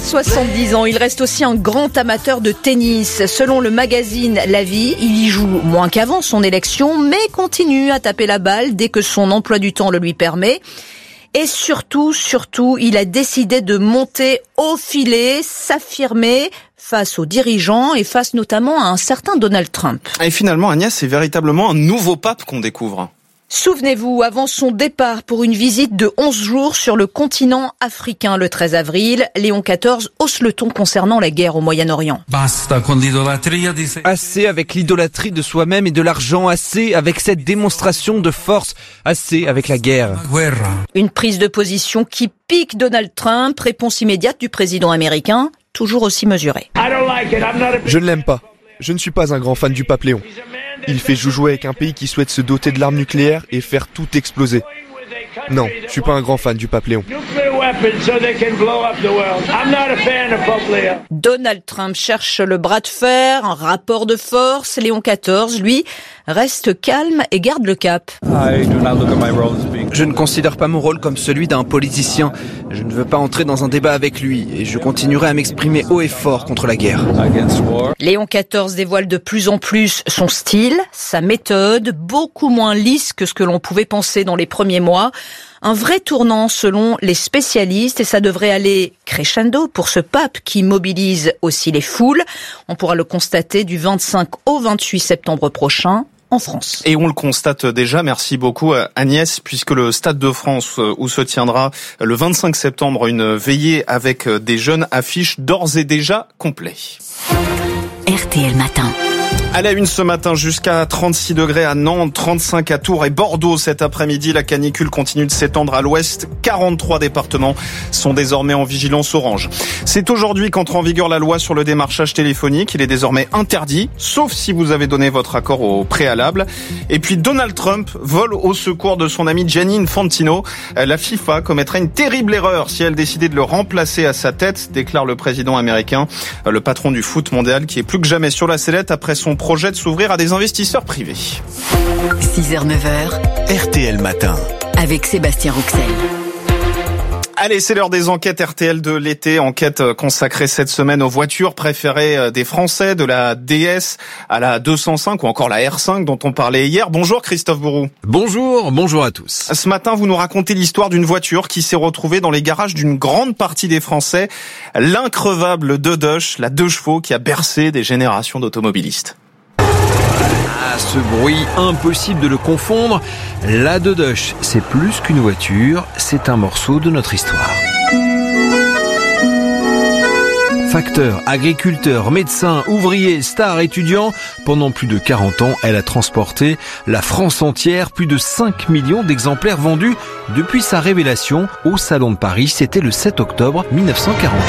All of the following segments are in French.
70 ans, il reste aussi un grand amateur de tennis. Selon le magazine La Vie, il y joue moins qu'avant son élection, mais continue à taper la balle dès que son emploi du temps le lui permet. Et surtout, il a décidé de monter au filet, s'affirmer face aux dirigeants et face notamment à un certain Donald Trump. Et finalement, Agnès, c'est véritablement un nouveau pape qu'on découvre. Souvenez-vous, avant son départ pour une visite de 11 jours sur le continent africain le 13 avril, Léon XIV hausse le ton concernant la guerre au Moyen-Orient. Assez avec l'idolâtrie de soi-même et de l'argent, assez avec cette démonstration de force, assez avec la guerre. Une prise de position qui pique Donald Trump, réponse immédiate du président américain, toujours aussi mesurée. Je ne l'aime pas. Je ne suis pas un grand fan du pape Léon. Il fait joujouer avec un pays qui souhaite se doter de l'arme nucléaire et faire tout exploser. Non, je suis pas un grand fan du pape Léon. Donald Trump cherche le bras de fer, un rapport de force. Léon XIV, lui, reste calme et garde le cap. Je ne considère pas mon rôle comme celui d'un politicien. Je ne veux pas entrer dans un débat avec lui et je continuerai à m'exprimer haut et fort contre la guerre. Léon XIV dévoile de plus en plus son style, sa méthode, beaucoup moins lisse que ce que l'on pouvait penser dans les premiers mois. Un vrai tournant selon les spécialistes et ça devrait aller crescendo pour ce pape qui mobilise aussi les foules. On pourra le constater du 25 au 28 septembre prochain en France. Et on le constate déjà, merci beaucoup Agnès, puisque le Stade de France où se tiendra le 25 septembre une veillée avec des jeunes affiche d'ores et déjà complet. RTL Matin. À la une ce matin, jusqu'à 36 degrés à Nantes, 35 à Tours et Bordeaux cet après-midi. La canicule continue de s'étendre à l'ouest. 43 départements sont désormais en vigilance orange. C'est aujourd'hui qu'entre en vigueur la loi sur le démarchage téléphonique. Il est désormais interdit, sauf si vous avez donné votre accord au préalable. Et puis Donald Trump vole au secours de son ami Gianni Infantino. La FIFA commettrait une terrible erreur si elle décidait de le remplacer à sa tête, déclare le président américain. Le patron du foot mondial qui est plus que jamais sur la sellette après son projet de s'ouvrir à des investisseurs privés. 6h-9h, RTL Matin. Avec Sébastien Rouxel. Allez, c'est l'heure des enquêtes RTL de l'été. Enquête consacrée cette semaine aux voitures préférées des Français, de la DS à la 205 ou encore la R5 dont on parlait hier. Bonjour Christophe Bourou. Bonjour à tous. Ce matin, vous nous racontez l'histoire d'une voiture qui s'est retrouvée dans les garages d'une grande partie des Français. L'increvable Dodoche, la 2 chevaux qui a bercé des générations d'automobilistes. Ce bruit, impossible de le confondre. La Dodoche, c'est plus qu'une voiture, c'est un morceau de notre histoire. Facteur, agriculteur, médecin, ouvrier, star, étudiant, pendant plus de 40 ans, elle a transporté la France entière, plus de 5 millions d'exemplaires vendus depuis sa révélation au Salon de Paris, c'était le 7 octobre 1948.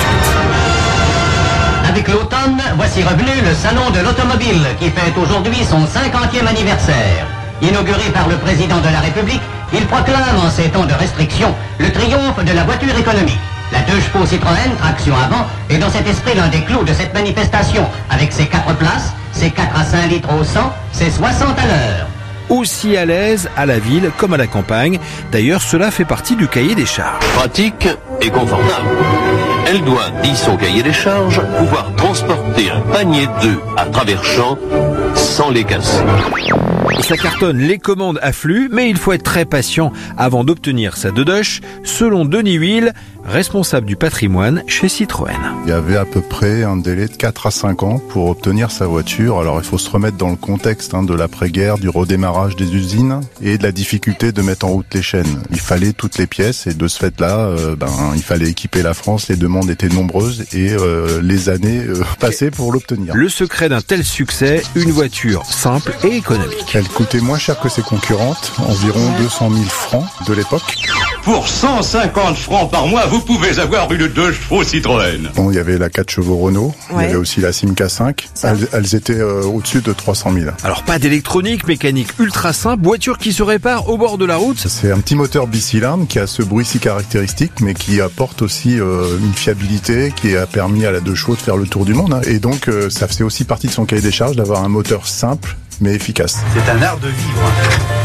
Avec l'automne, voici revenu le Salon de l'Automobile qui fête aujourd'hui son 50e anniversaire. Inauguré par le président de la République, il proclame en ces temps de restriction le triomphe de la voiture économique. La 2 chevaux Citroën, traction avant, est dans cet esprit l'un des clous de cette manifestation, avec ses 4 places, ses 4 à 5 litres au 100, ses 60 à l'heure. Aussi à l'aise à la ville comme à la campagne. D'ailleurs, cela fait partie du cahier des charges. Pratique et confortable. Elle doit, dit son cahier des charges, pouvoir transporter un panier d'œufs à travers champs sans les casser. Ça cartonne, les commandes affluent, mais il faut être très patient avant d'obtenir sa Dodoche, selon Denis Huil, responsable du patrimoine chez Citroën. Il y avait à peu près un délai de 4 à 5 ans pour obtenir sa voiture. Alors il faut se remettre dans le contexte de l'après-guerre, du redémarrage des usines et de la difficulté de mettre en route les chaînes. Il fallait toutes les pièces et de ce fait-là, il fallait équiper la France, les demandes étaient nombreuses et les années passées pour l'obtenir. Le secret d'un tel succès, une voiture simple et économique. Elle coûtait moins cher que ses concurrentes, environ 200 000 francs de l'époque. Pour 150 francs par mois, vous pouvez avoir une 2 chevaux Citroën. Bon, il y avait la 4 chevaux Renault, il y avait aussi la Simca 5. Elles étaient au-dessus de 300 000. Alors pas d'électronique, mécanique ultra simple, voiture qui se répare au bord de la route. C'est un petit moteur bicylindre qui a ce bruit si caractéristique, mais qui apporte aussi une fiabilité qui a permis à la 2 chevaux de faire le tour du monde. Et donc ça faisait aussi partie de son cahier des charges d'avoir un moteur simple mais efficace. C'est un art de vivre.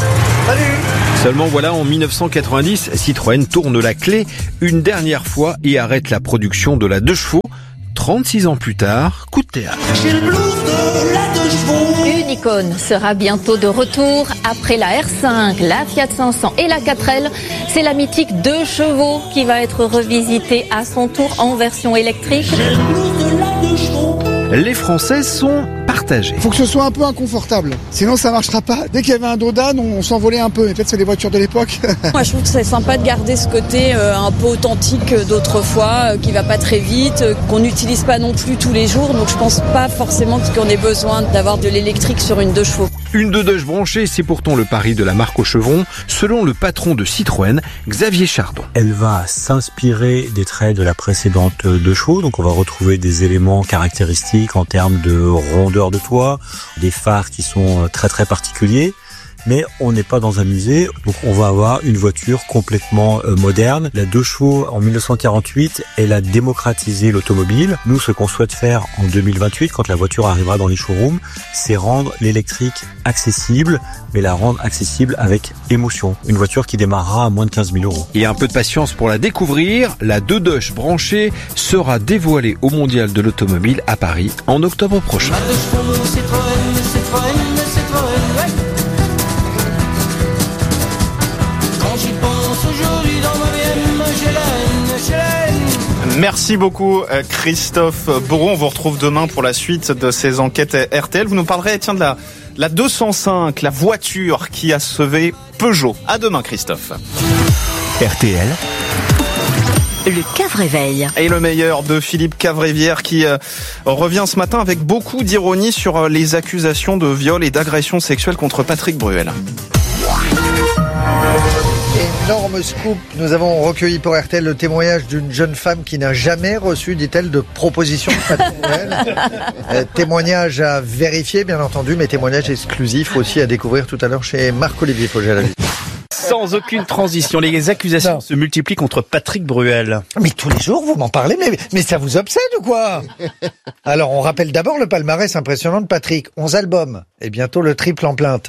Seulement voilà, en 1990, Citroën tourne la clé une dernière fois et arrête la production de la 2 chevaux. 36 ans plus tard, coup de théâtre. J'ai le blues de la 2 chevaux. Une icône sera bientôt de retour. Après la R5, la Fiat 500 et la 4L, c'est la mythique 2 chevaux qui va être revisitée à son tour en version électrique. J'ai le blues de la 2 chevaux. Les Français sont partagés. Faut que ce soit un peu inconfortable, sinon ça marchera pas. Dès qu'il y avait un dos d'âne, on s'envolait un peu, mais peut-être c'est les voitures de l'époque. Moi je trouve que c'est sympa de garder ce côté un peu authentique d'autrefois, qui va pas très vite, qu'on n'utilise pas non plus tous les jours, donc je pense pas forcément qu'on ait besoin d'avoir de l'électrique sur une 2 chevaux. Une 2 branchée, c'est pourtant le pari de la marque aux chevrons, selon le patron de Citroën, Xavier Chardon. Elle va s'inspirer des traits de la précédente 2 chevaux, donc on va retrouver des éléments caractéristiques en termes de rondeur de toit, des phares qui sont très très particuliers. Mais on n'est pas dans un musée, donc on va avoir une voiture complètement moderne. La 2 chevaux, en 1948, elle a démocratisé l'automobile. Nous, ce qu'on souhaite faire en 2028, quand la voiture arrivera dans les showrooms, c'est rendre l'électrique accessible, mais la rendre accessible avec émotion. Une voiture qui démarrera à moins de 15 000 €. Et un peu de patience pour la découvrir, la 2 Doge branchée sera dévoilée au Mondial de l'Automobile à Paris en octobre prochain. Merci beaucoup Christophe Bourreau. On vous retrouve demain pour la suite de ces enquêtes RTL. Vous nous parlerez de la 205, la voiture qui a sauvé Peugeot. À demain Christophe. RTL. Le Cave-Réveil. Et le meilleur de Philippe Cavrivière qui revient ce matin avec beaucoup d'ironie sur les accusations de viol et d'agression sexuelle contre Patrick Bruel. Énorme scoop, nous avons recueilli pour RTL le témoignage d'une jeune femme qui n'a jamais reçu, dit-elle, de proposition de Patrick Bruel. Témoignage à vérifier, bien entendu, mais témoignage exclusif aussi à découvrir tout à l'heure chez Marc-Olivier Fogel. Sans aucune transition, les accusations se multiplient contre Patrick Bruel. Mais tous les jours, vous m'en parlez, mais ça vous obsède ou quoi? Alors, on rappelle d'abord le palmarès impressionnant de Patrick. 11 albums, et bientôt le triple en plainte.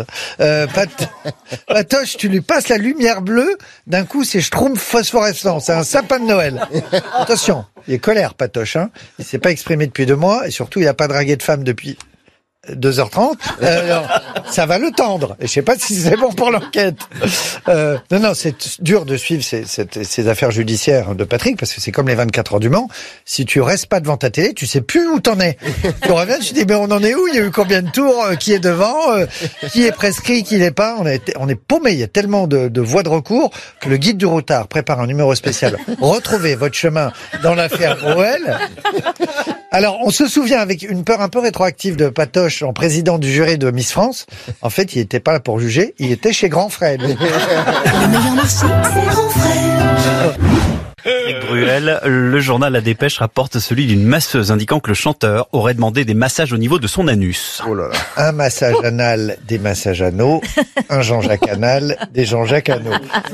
Patoche, tu lui passes la lumière bleue, d'un coup, c'est schtroumpf phosphorescent, c'est un sapin de Noël. Attention, il est colère, Patoche, hein. Il s'est pas exprimé depuis 2 mois, et surtout, il a pas dragué de femme depuis 2h30, alors, ça va le tendre. Et je sais pas si c'est bon pour l'enquête. Non, c'est dur de suivre ces affaires judiciaires de Patrick, parce que c'est comme les 24 heures du Mans. Si tu restes pas devant ta télé, tu sais plus où t'en es. Tu reviens, tu dis, mais on en est où? Il y a eu combien de tours? Qui est devant? Qui est prescrit? Qui l'est pas? On est paumé. Il y a tellement de voies de recours que le guide du routard prépare un numéro spécial. Retrouvez votre chemin dans l'affaire Bruel. Alors, on se souvient avec une peur un peu rétroactive de Patoche en président du jury de Miss France. En fait, il était pas là pour juger, il était chez Grand Frère. Le meilleur morceau, c'est Grand Frère. Avec Bruel, le journal La Dépêche rapporte celui d'une masseuse indiquant que le chanteur aurait demandé des massages au niveau de son anus. Oh là là. Un massage anal, des massages anaux. Un Jean-Jacques anal, des Jean-Jacques anaux.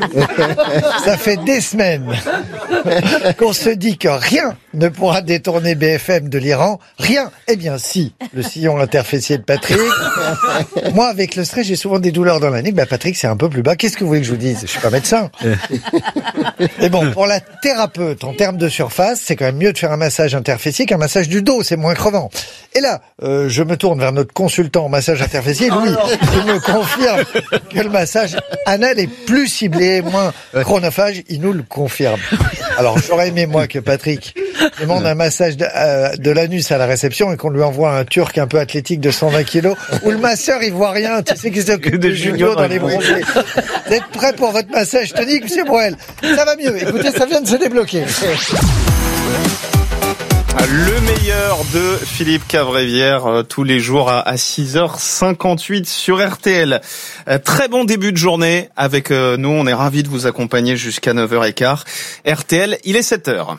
Ça fait des semaines qu'on se dit que rien ne pourra détourner BFM de l'Iran. Rien. Eh bien si, le sillon interfessier de Patrick. Moi, avec le stress, j'ai souvent des douleurs dans la nuque. Patrick, c'est un peu plus bas. Qu'est-ce que vous voulez que je vous dise? Je suis pas médecin. Mais bon, pour la thérapeute, en termes de surface, c'est quand même mieux de faire un massage interfessier qu'un massage du dos, c'est moins crevant. Et là, je me tourne vers notre consultant en massage interfessier, Louis, il me confirme que le massage anal est plus ciblé, moins chronophage, il nous le confirme. Alors j'aurais aimé, moi, que Patrick demande un massage de l'anus à la réception et qu'on lui envoie un turc un peu athlétique de 120 kilos, où le masseur, il voit rien, tu sais qu'il s'occupe de Junio dans les bronzés. Vous êtes prêts pour votre massage tonique, monsieur Bruel? Ça va mieux, écoutez, ça vient de se débloquer. Le meilleur de Philippe Cavrivière tous les jours à 6h58 sur RTL. Très bon début de journée avec nous. On est ravis de vous accompagner jusqu'à 9h15. RTL, il est 7h.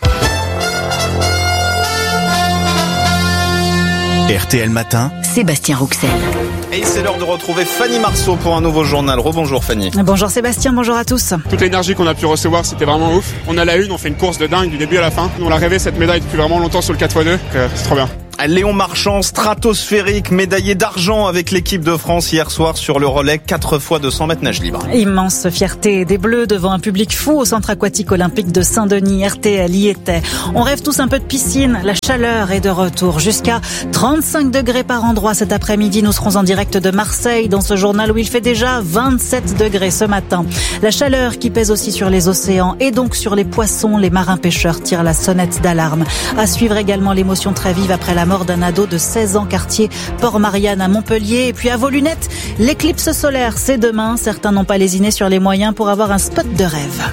RTL Matin, Sébastien Rouxel. Et c'est l'heure de retrouver Fanny Marceau pour un nouveau journal. Rebonjour Fanny. Bonjour Sébastien, bonjour à tous. Toute l'énergie qu'on a pu recevoir, c'était vraiment ouf. On a la une, on fait une course de dingue du début à la fin. On l'a rêvé cette médaille depuis vraiment longtemps sur le 4x2, c'est trop bien. Léon Marchand, stratosphérique, médaillé d'argent avec l'équipe de France hier soir sur le relais 4 x 200 mètres nage libre. Immense fierté des Bleus devant un public fou au centre aquatique olympique de Saint-Denis. RTL y était. On rêve tous un peu de piscine. La chaleur est de retour jusqu'à 35 degrés par endroit cet après-midi. Nous serons en direct de Marseille dans ce journal où il fait déjà 27 degrés ce matin. La chaleur qui pèse aussi sur les océans et donc sur les poissons. Les marins pêcheurs tirent la sonnette d'alarme. À suivre également l'émotion très vive après la mort d'un ado de 16 ans, quartier Port-Marianne à Montpellier. Et puis à vos lunettes, l'éclipse solaire, c'est demain. Certains n'ont pas lésiné sur les moyens pour avoir un spot de rêve.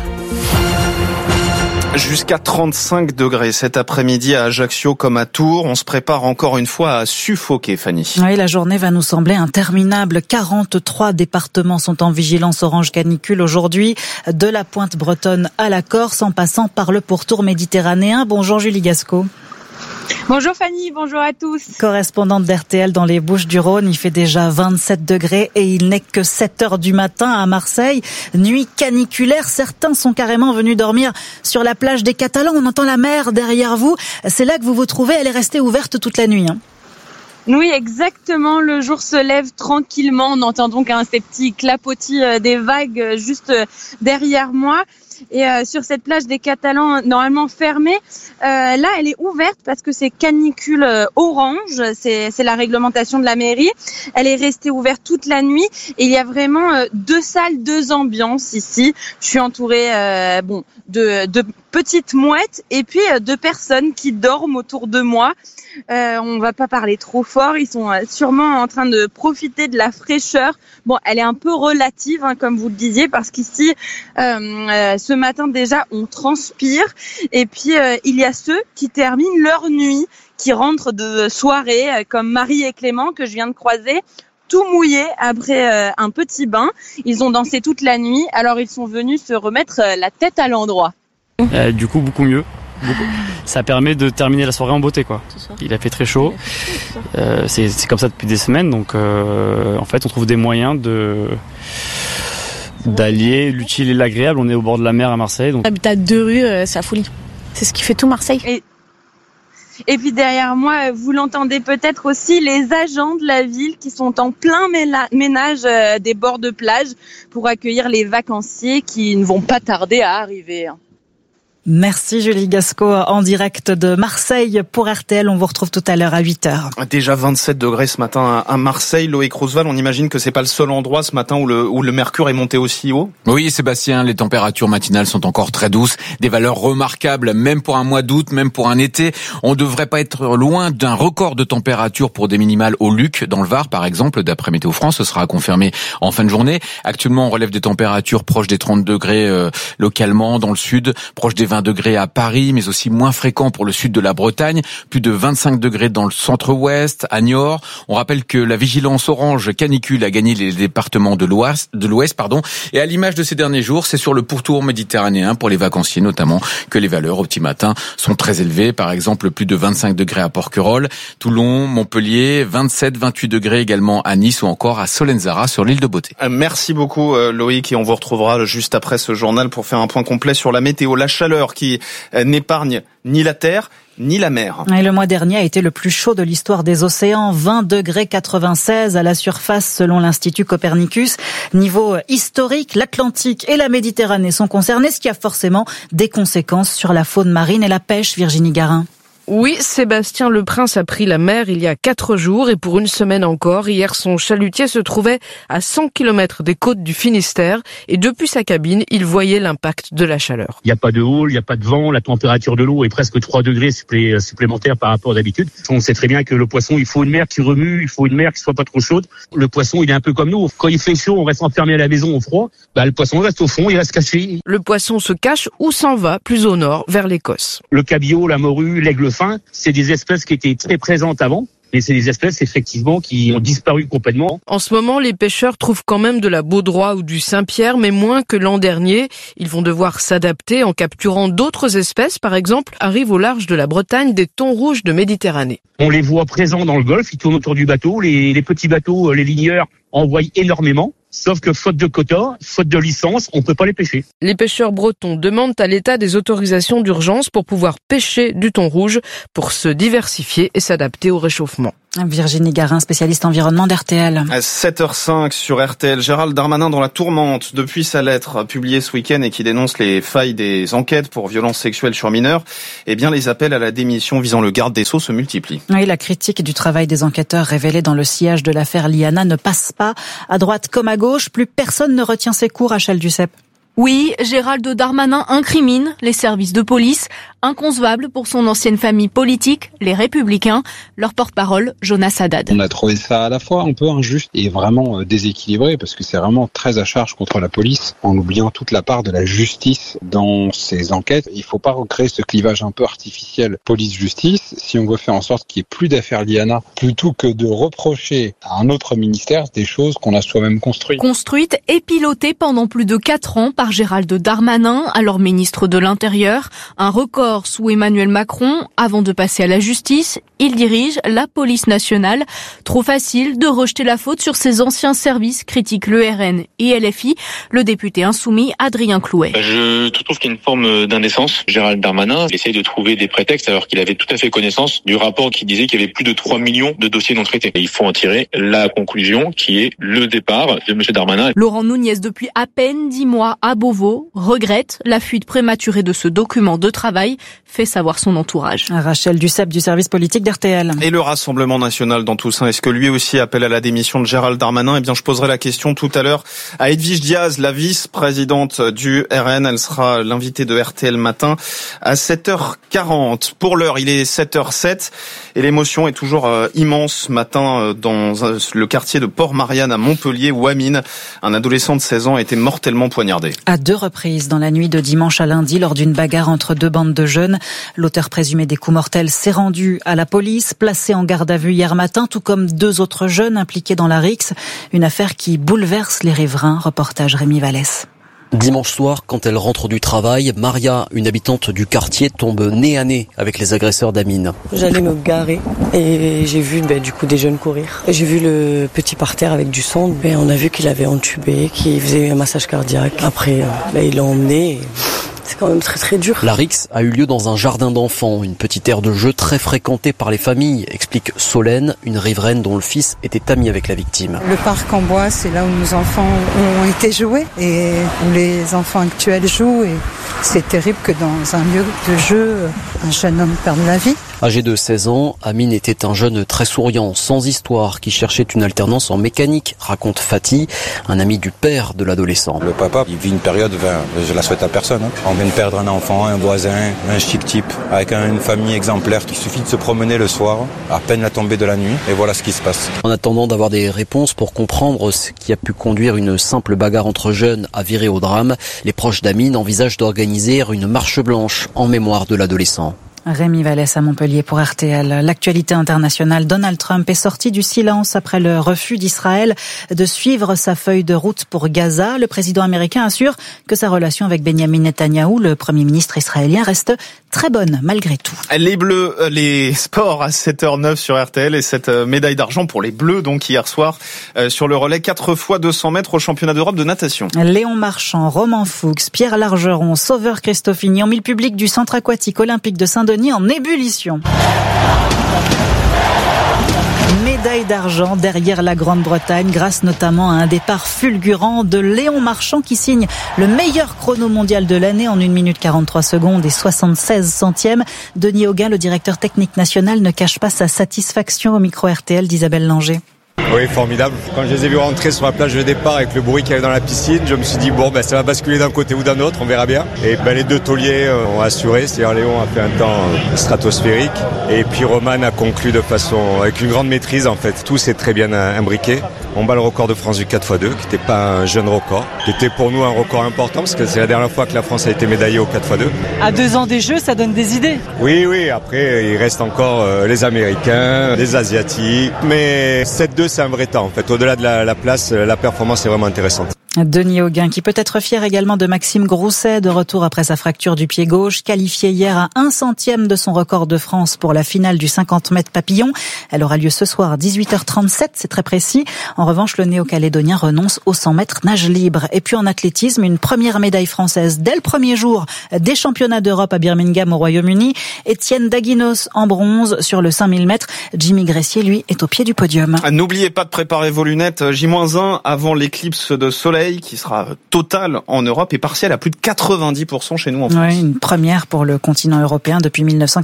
Jusqu'à 35 degrés cet après-midi à Ajaccio comme à Tours. On se prépare encore une fois à suffoquer, Fanny. Oui, la journée va nous sembler interminable. 43 départements sont en vigilance orange canicule aujourd'hui, de la pointe bretonne à la Corse, en passant par le pourtour méditerranéen. Bonjour Julie Gasco. Bonjour Fanny, bonjour à tous. Correspondante d'RTL dans les Bouches-du-Rhône, il fait déjà 27 degrés et il n'est que 7 heures du matin à Marseille. Nuit caniculaire, certains sont carrément venus dormir sur la plage des Catalans. On entend la mer derrière vous. C'est là que vous vous trouvez, elle est restée ouverte toute la nuit. Oui, exactement. Le jour se lève tranquillement. On entend donc ces petits clapotis des vagues juste derrière moi. Et sur cette plage des Catalans, normalement fermée, là, elle est ouverte parce que c'est canicule orange. C'est la réglementation de la mairie. Elle est restée ouverte toute la nuit. Et il y a vraiment 2 salles, 2 ambiances ici. Je suis entourée de petites mouettes et puis 2 personnes qui dorment autour de moi. On va pas parler trop fort. Ils sont sûrement en train de profiter de la fraîcheur. Bon, elle est un peu relative, comme vous le disiez, parce qu'ici, ce matin déjà, on transpire. Et puis, il y a ceux qui terminent leur nuit, qui rentrent de soirée, comme Marie et Clément, que je viens de croiser, tout mouillés après un petit bain. Ils ont dansé toute la nuit, alors ils sont venus se remettre la tête à l'endroit. Du coup, beaucoup mieux. Ça permet de terminer la soirée en beauté, quoi. Il a fait très chaud. C'est comme ça depuis des semaines, donc en fait, on trouve des moyens d'allier l'utile et l'agréable. On est au bord de la mer à Marseille. Donc... T'as 2 rues, c'est la folie. C'est ce qui fait tout Marseille. Et puis derrière moi, vous l'entendez peut-être aussi, les agents de la ville qui sont en plein ménage des bords de plage pour accueillir les vacanciers qui ne vont pas tarder à arriver. Merci Julie Gasco en direct de Marseille pour RTL. On vous retrouve tout à l'heure à 8h. Déjà 27 degrés ce matin à Marseille. Loïc Roosevelt, on imagine que c'est pas le seul endroit ce matin où le mercure est monté aussi haut. Oui, Sébastien, les températures matinales sont encore très douces. Des valeurs remarquables, même pour un mois d'août, même pour un été. On devrait pas être loin d'un record de température pour des minimales au Luc, dans le Var, par exemple. D'après Météo France, ce sera confirmé en fin de journée. Actuellement, on relève des températures proches des 30 degrés localement dans le sud, proches des 20 degrés à Paris, mais aussi moins fréquent pour le sud de la Bretagne, plus de 25 degrés dans le centre-ouest, à Niort. On rappelle que la vigilance orange canicule a gagné les départements de l'Ouest, et à l'image de ces derniers jours, c'est sur le pourtour méditerranéen pour les vacanciers notamment que les valeurs au petit matin sont très élevées. Par exemple, plus de 25 degrés à Porquerolles, Toulon, Montpellier, 27, 28 degrés également à Nice ou encore à Solenzara sur l'île de Beauté. Merci beaucoup Loïc, et on vous retrouvera juste après ce journal pour faire un point complet sur la météo. La chaleur qui n'épargne ni la terre ni la mer. Et le mois dernier a été le plus chaud de l'histoire des océans, 20 degrés 96 à la surface selon l'Institut Copernicus. Niveau historique, l'Atlantique et la Méditerranée sont concernés, ce qui a forcément des conséquences sur la faune marine et la pêche, Virginie Garin. Oui, Sébastien Le Prince a pris la mer il y a 4 jours et pour une semaine encore. Hier, son chalutier se trouvait à 100 km des côtes du Finistère et depuis sa cabine, il voyait l'impact de la chaleur. Il n'y a pas de houle, il n'y a pas de vent, la température de l'eau est presque 3 degrés supplémentaires par rapport à d'habitude. On sait très bien que le poisson, il faut une mer qui remue, il faut une mer qui soit pas trop chaude. Le poisson, il est un peu comme nous. Quand il fait chaud, on reste enfermé à la maison au froid. Le poisson reste au fond, il reste caché. Le poisson se cache ou s'en va plus au nord, vers l'Écosse. Le cabillaud, la morue, l'aigle fin, c'est des espèces qui étaient très présentes avant. Mais c'est des espèces, effectivement, qui ont disparu complètement. En ce moment, les pêcheurs trouvent quand même de la baudroie ou du Saint-Pierre, mais moins que l'an dernier. Ils vont devoir s'adapter en capturant d'autres espèces. Par exemple, arrivent au large de la Bretagne des thons rouges de Méditerranée. On les voit présents dans le golfe, ils tournent autour du bateau. Les petits bateaux, les ligneurs, envoient énormément. Sauf que faute de quotas, faute de licence, on peut pas les pêcher. Les pêcheurs bretons demandent à l'État des autorisations d'urgence pour pouvoir pêcher du thon rouge, pour se diversifier et s'adapter au réchauffement. Virginie Garin, spécialiste environnement d'RTL. À 7h05 sur RTL, Gérald Darmanin dans la tourmente depuis sa lettre publiée ce week-end et qui dénonce les failles des enquêtes pour violences sexuelles sur mineurs. Eh bien, les appels à la démission visant le garde des Sceaux se multiplient. Oui, la critique du travail des enquêteurs révélée dans le sillage de l'affaire Liana ne passe pas. À droite comme à gauche, plus personne ne retient ses cours, Rachel Duceppe. Oui, Gérald Darmanin incrimine les services de police, inconcevable pour son ancienne famille politique, les Républicains. Leur porte-parole, Jonas Haddad. On a trouvé ça à la fois un peu injuste et vraiment déséquilibré parce que c'est vraiment très à charge contre la police en oubliant toute la part de la justice dans ces enquêtes. Il ne faut pas recréer ce clivage un peu artificiel police-justice si on veut faire en sorte qu'il n'y ait plus d'affaires Liana plutôt que de reprocher à un autre ministère des choses qu'on a soi-même construites. Construites et pilotées pendant plus de 4 ans par Gérald Darmanin, alors ministre de l'Intérieur. Un record sous Emmanuel Macron. Avant de passer à la justice, il dirige la police nationale. Trop facile de rejeter la faute sur ses anciens services, critique le RN et LFI. Le député insoumis Adrien Clouet. Je trouve qu'il y a une forme d'indécence. Gérald Darmanin essaye de trouver des prétextes alors qu'il avait tout à fait connaissance du rapport qui disait qu'il y avait plus de 3 millions de dossiers non traités. Et il faut en tirer la conclusion qui est le départ de M. Darmanin. Laurent Nunez, depuis à peine 10 mois à Beauvau, regrette la fuite prématurée de ce document de travail, fait savoir son entourage. Rachel Duceppe du service politique d'RTL. Et le Rassemblement national dans tout ça, est-ce que lui aussi appelle à la démission de Gérald Darmanin? Eh bien, je poserai la question tout à l'heure à Edwige Diaz, la vice-présidente du RN. Elle sera l'invitée de RTL Matin à 7h40. Pour l'heure, il est 7h07 et l'émotion est toujours immense ce matin dans le quartier de Port-Marianne à Montpellier où Amine, un adolescent de 16 ans, a été mortellement poignardé. À 2 reprises dans la nuit de dimanche à lundi lors d'une bagarre entre 2 bandes de jeunes. L'auteur présumé des coups mortels s'est rendu à la police, placé en garde à vue hier matin, tout comme 2 autres jeunes impliqués dans la rixe. Une affaire qui bouleverse les riverains. Reportage Rémi Vallès. Dimanche soir, quand elle rentre du travail, Maria, une habitante du quartier, tombe nez à nez avec les agresseurs d'Amine. J'allais me garer et j'ai vu du coup des jeunes courir. J'ai vu le petit par terre avec du sang. Et on a vu qu'il avait entubé, qu'il faisait un massage cardiaque. Après, ils l'ont emmené. C'est quand même très très dur. La rixe a eu lieu dans un jardin d'enfants, une petite aire de jeu très fréquentée par les familles, explique Solène, une riveraine dont le fils était ami avec la victime. Le parc en bois, c'est là où nos enfants ont été joués et où les enfants actuels jouent. Et c'est terrible que dans un lieu de jeu, un jeune homme perde la vie. Âgé de 16 ans, Amine était un jeune très souriant, sans histoire, qui cherchait une alternance en mécanique, raconte Fatih, un ami du père de l'adolescent. Le papa, il vit une période, je la souhaite à personne. On vient de perdre un enfant, un voisin, un chic type, avec une famille exemplaire. Il suffit de se promener le soir, à peine la tombée de la nuit, et voilà ce qui se passe. En attendant d'avoir des réponses pour comprendre ce qui a pu conduire une simple bagarre entre jeunes à virer au drame, les proches d'Amine envisagent d'organiser une marche blanche en mémoire de l'adolescent. Rémi Vallès à Montpellier pour RTL. L'actualité internationale, Donald Trump est sorti du silence après le refus d'Israël de suivre sa feuille de route pour Gaza. Le président américain assure que sa relation avec Benjamin Netanyahou, le premier ministre israélien, reste très bonne malgré tout. Les Bleus, les sports à 7h09 sur RTL et cette médaille d'argent pour les Bleus donc hier soir sur le relais 4 x 200 mètres au championnat d'Europe de natation. Léon Marchand, Romain Fuchs, Pierre Largeron, Sauveur Christofini ont mis le public du centre aquatique olympique de Saint-Denis en ébullition. Médaille d'argent derrière la Grande-Bretagne grâce notamment à un départ fulgurant de Léon Marchand qui signe le meilleur chrono mondial de l'année en 1 minute 43 secondes et 76 centièmes. Denis Hauguin, le directeur technique national, ne cache pas sa satisfaction au micro RTL d'Isabelle Langer. Oui, formidable. Quand je les ai vus rentrer sur la plage de départ avec le bruit qu'il y avait dans la piscine, je me suis dit ça va basculer d'un côté ou d'un autre, on verra bien. Et les 2 tauliers ont assuré, c'est-à-dire Léon a fait un temps stratosphérique et puis Roman a conclu avec une grande maîtrise en fait. Tout s'est très bien imbriqué. On bat le record de France du 4x2 qui n'était pas un jeune record, qui était pour nous un record important parce que c'est la dernière fois que la France a été médaillée au 4x2. À 2 ans des Jeux, ça donne des idées. Oui, après il reste encore les Américains, les Asiatiques, mais 7-2 c'est un vrai temps en fait. Au-delà de la place, la performance est vraiment intéressante. Denis Hauguin, qui peut être fier également de Maxime Grousset, de retour après sa fracture du pied gauche, qualifié hier à 1/100e de son record de France pour la finale du 50 mètres papillon. Elle aura lieu ce soir à 18h37, c'est très précis. En revanche, le néo-calédonien renonce aux 100 mètres nage libre. Et puis en athlétisme, une première médaille française dès le premier jour des championnats d'Europe à Birmingham au Royaume-Uni. Étienne Daguinos en bronze sur le 5000 mètres. Jimmy Gressier, lui, est au pied du podium. N'oubliez pas de préparer vos lunettes J-1 avant l'éclipse de soleil qui sera totale en Europe et partielle à plus de 90% chez nous en France. Oui, une première pour le continent européen depuis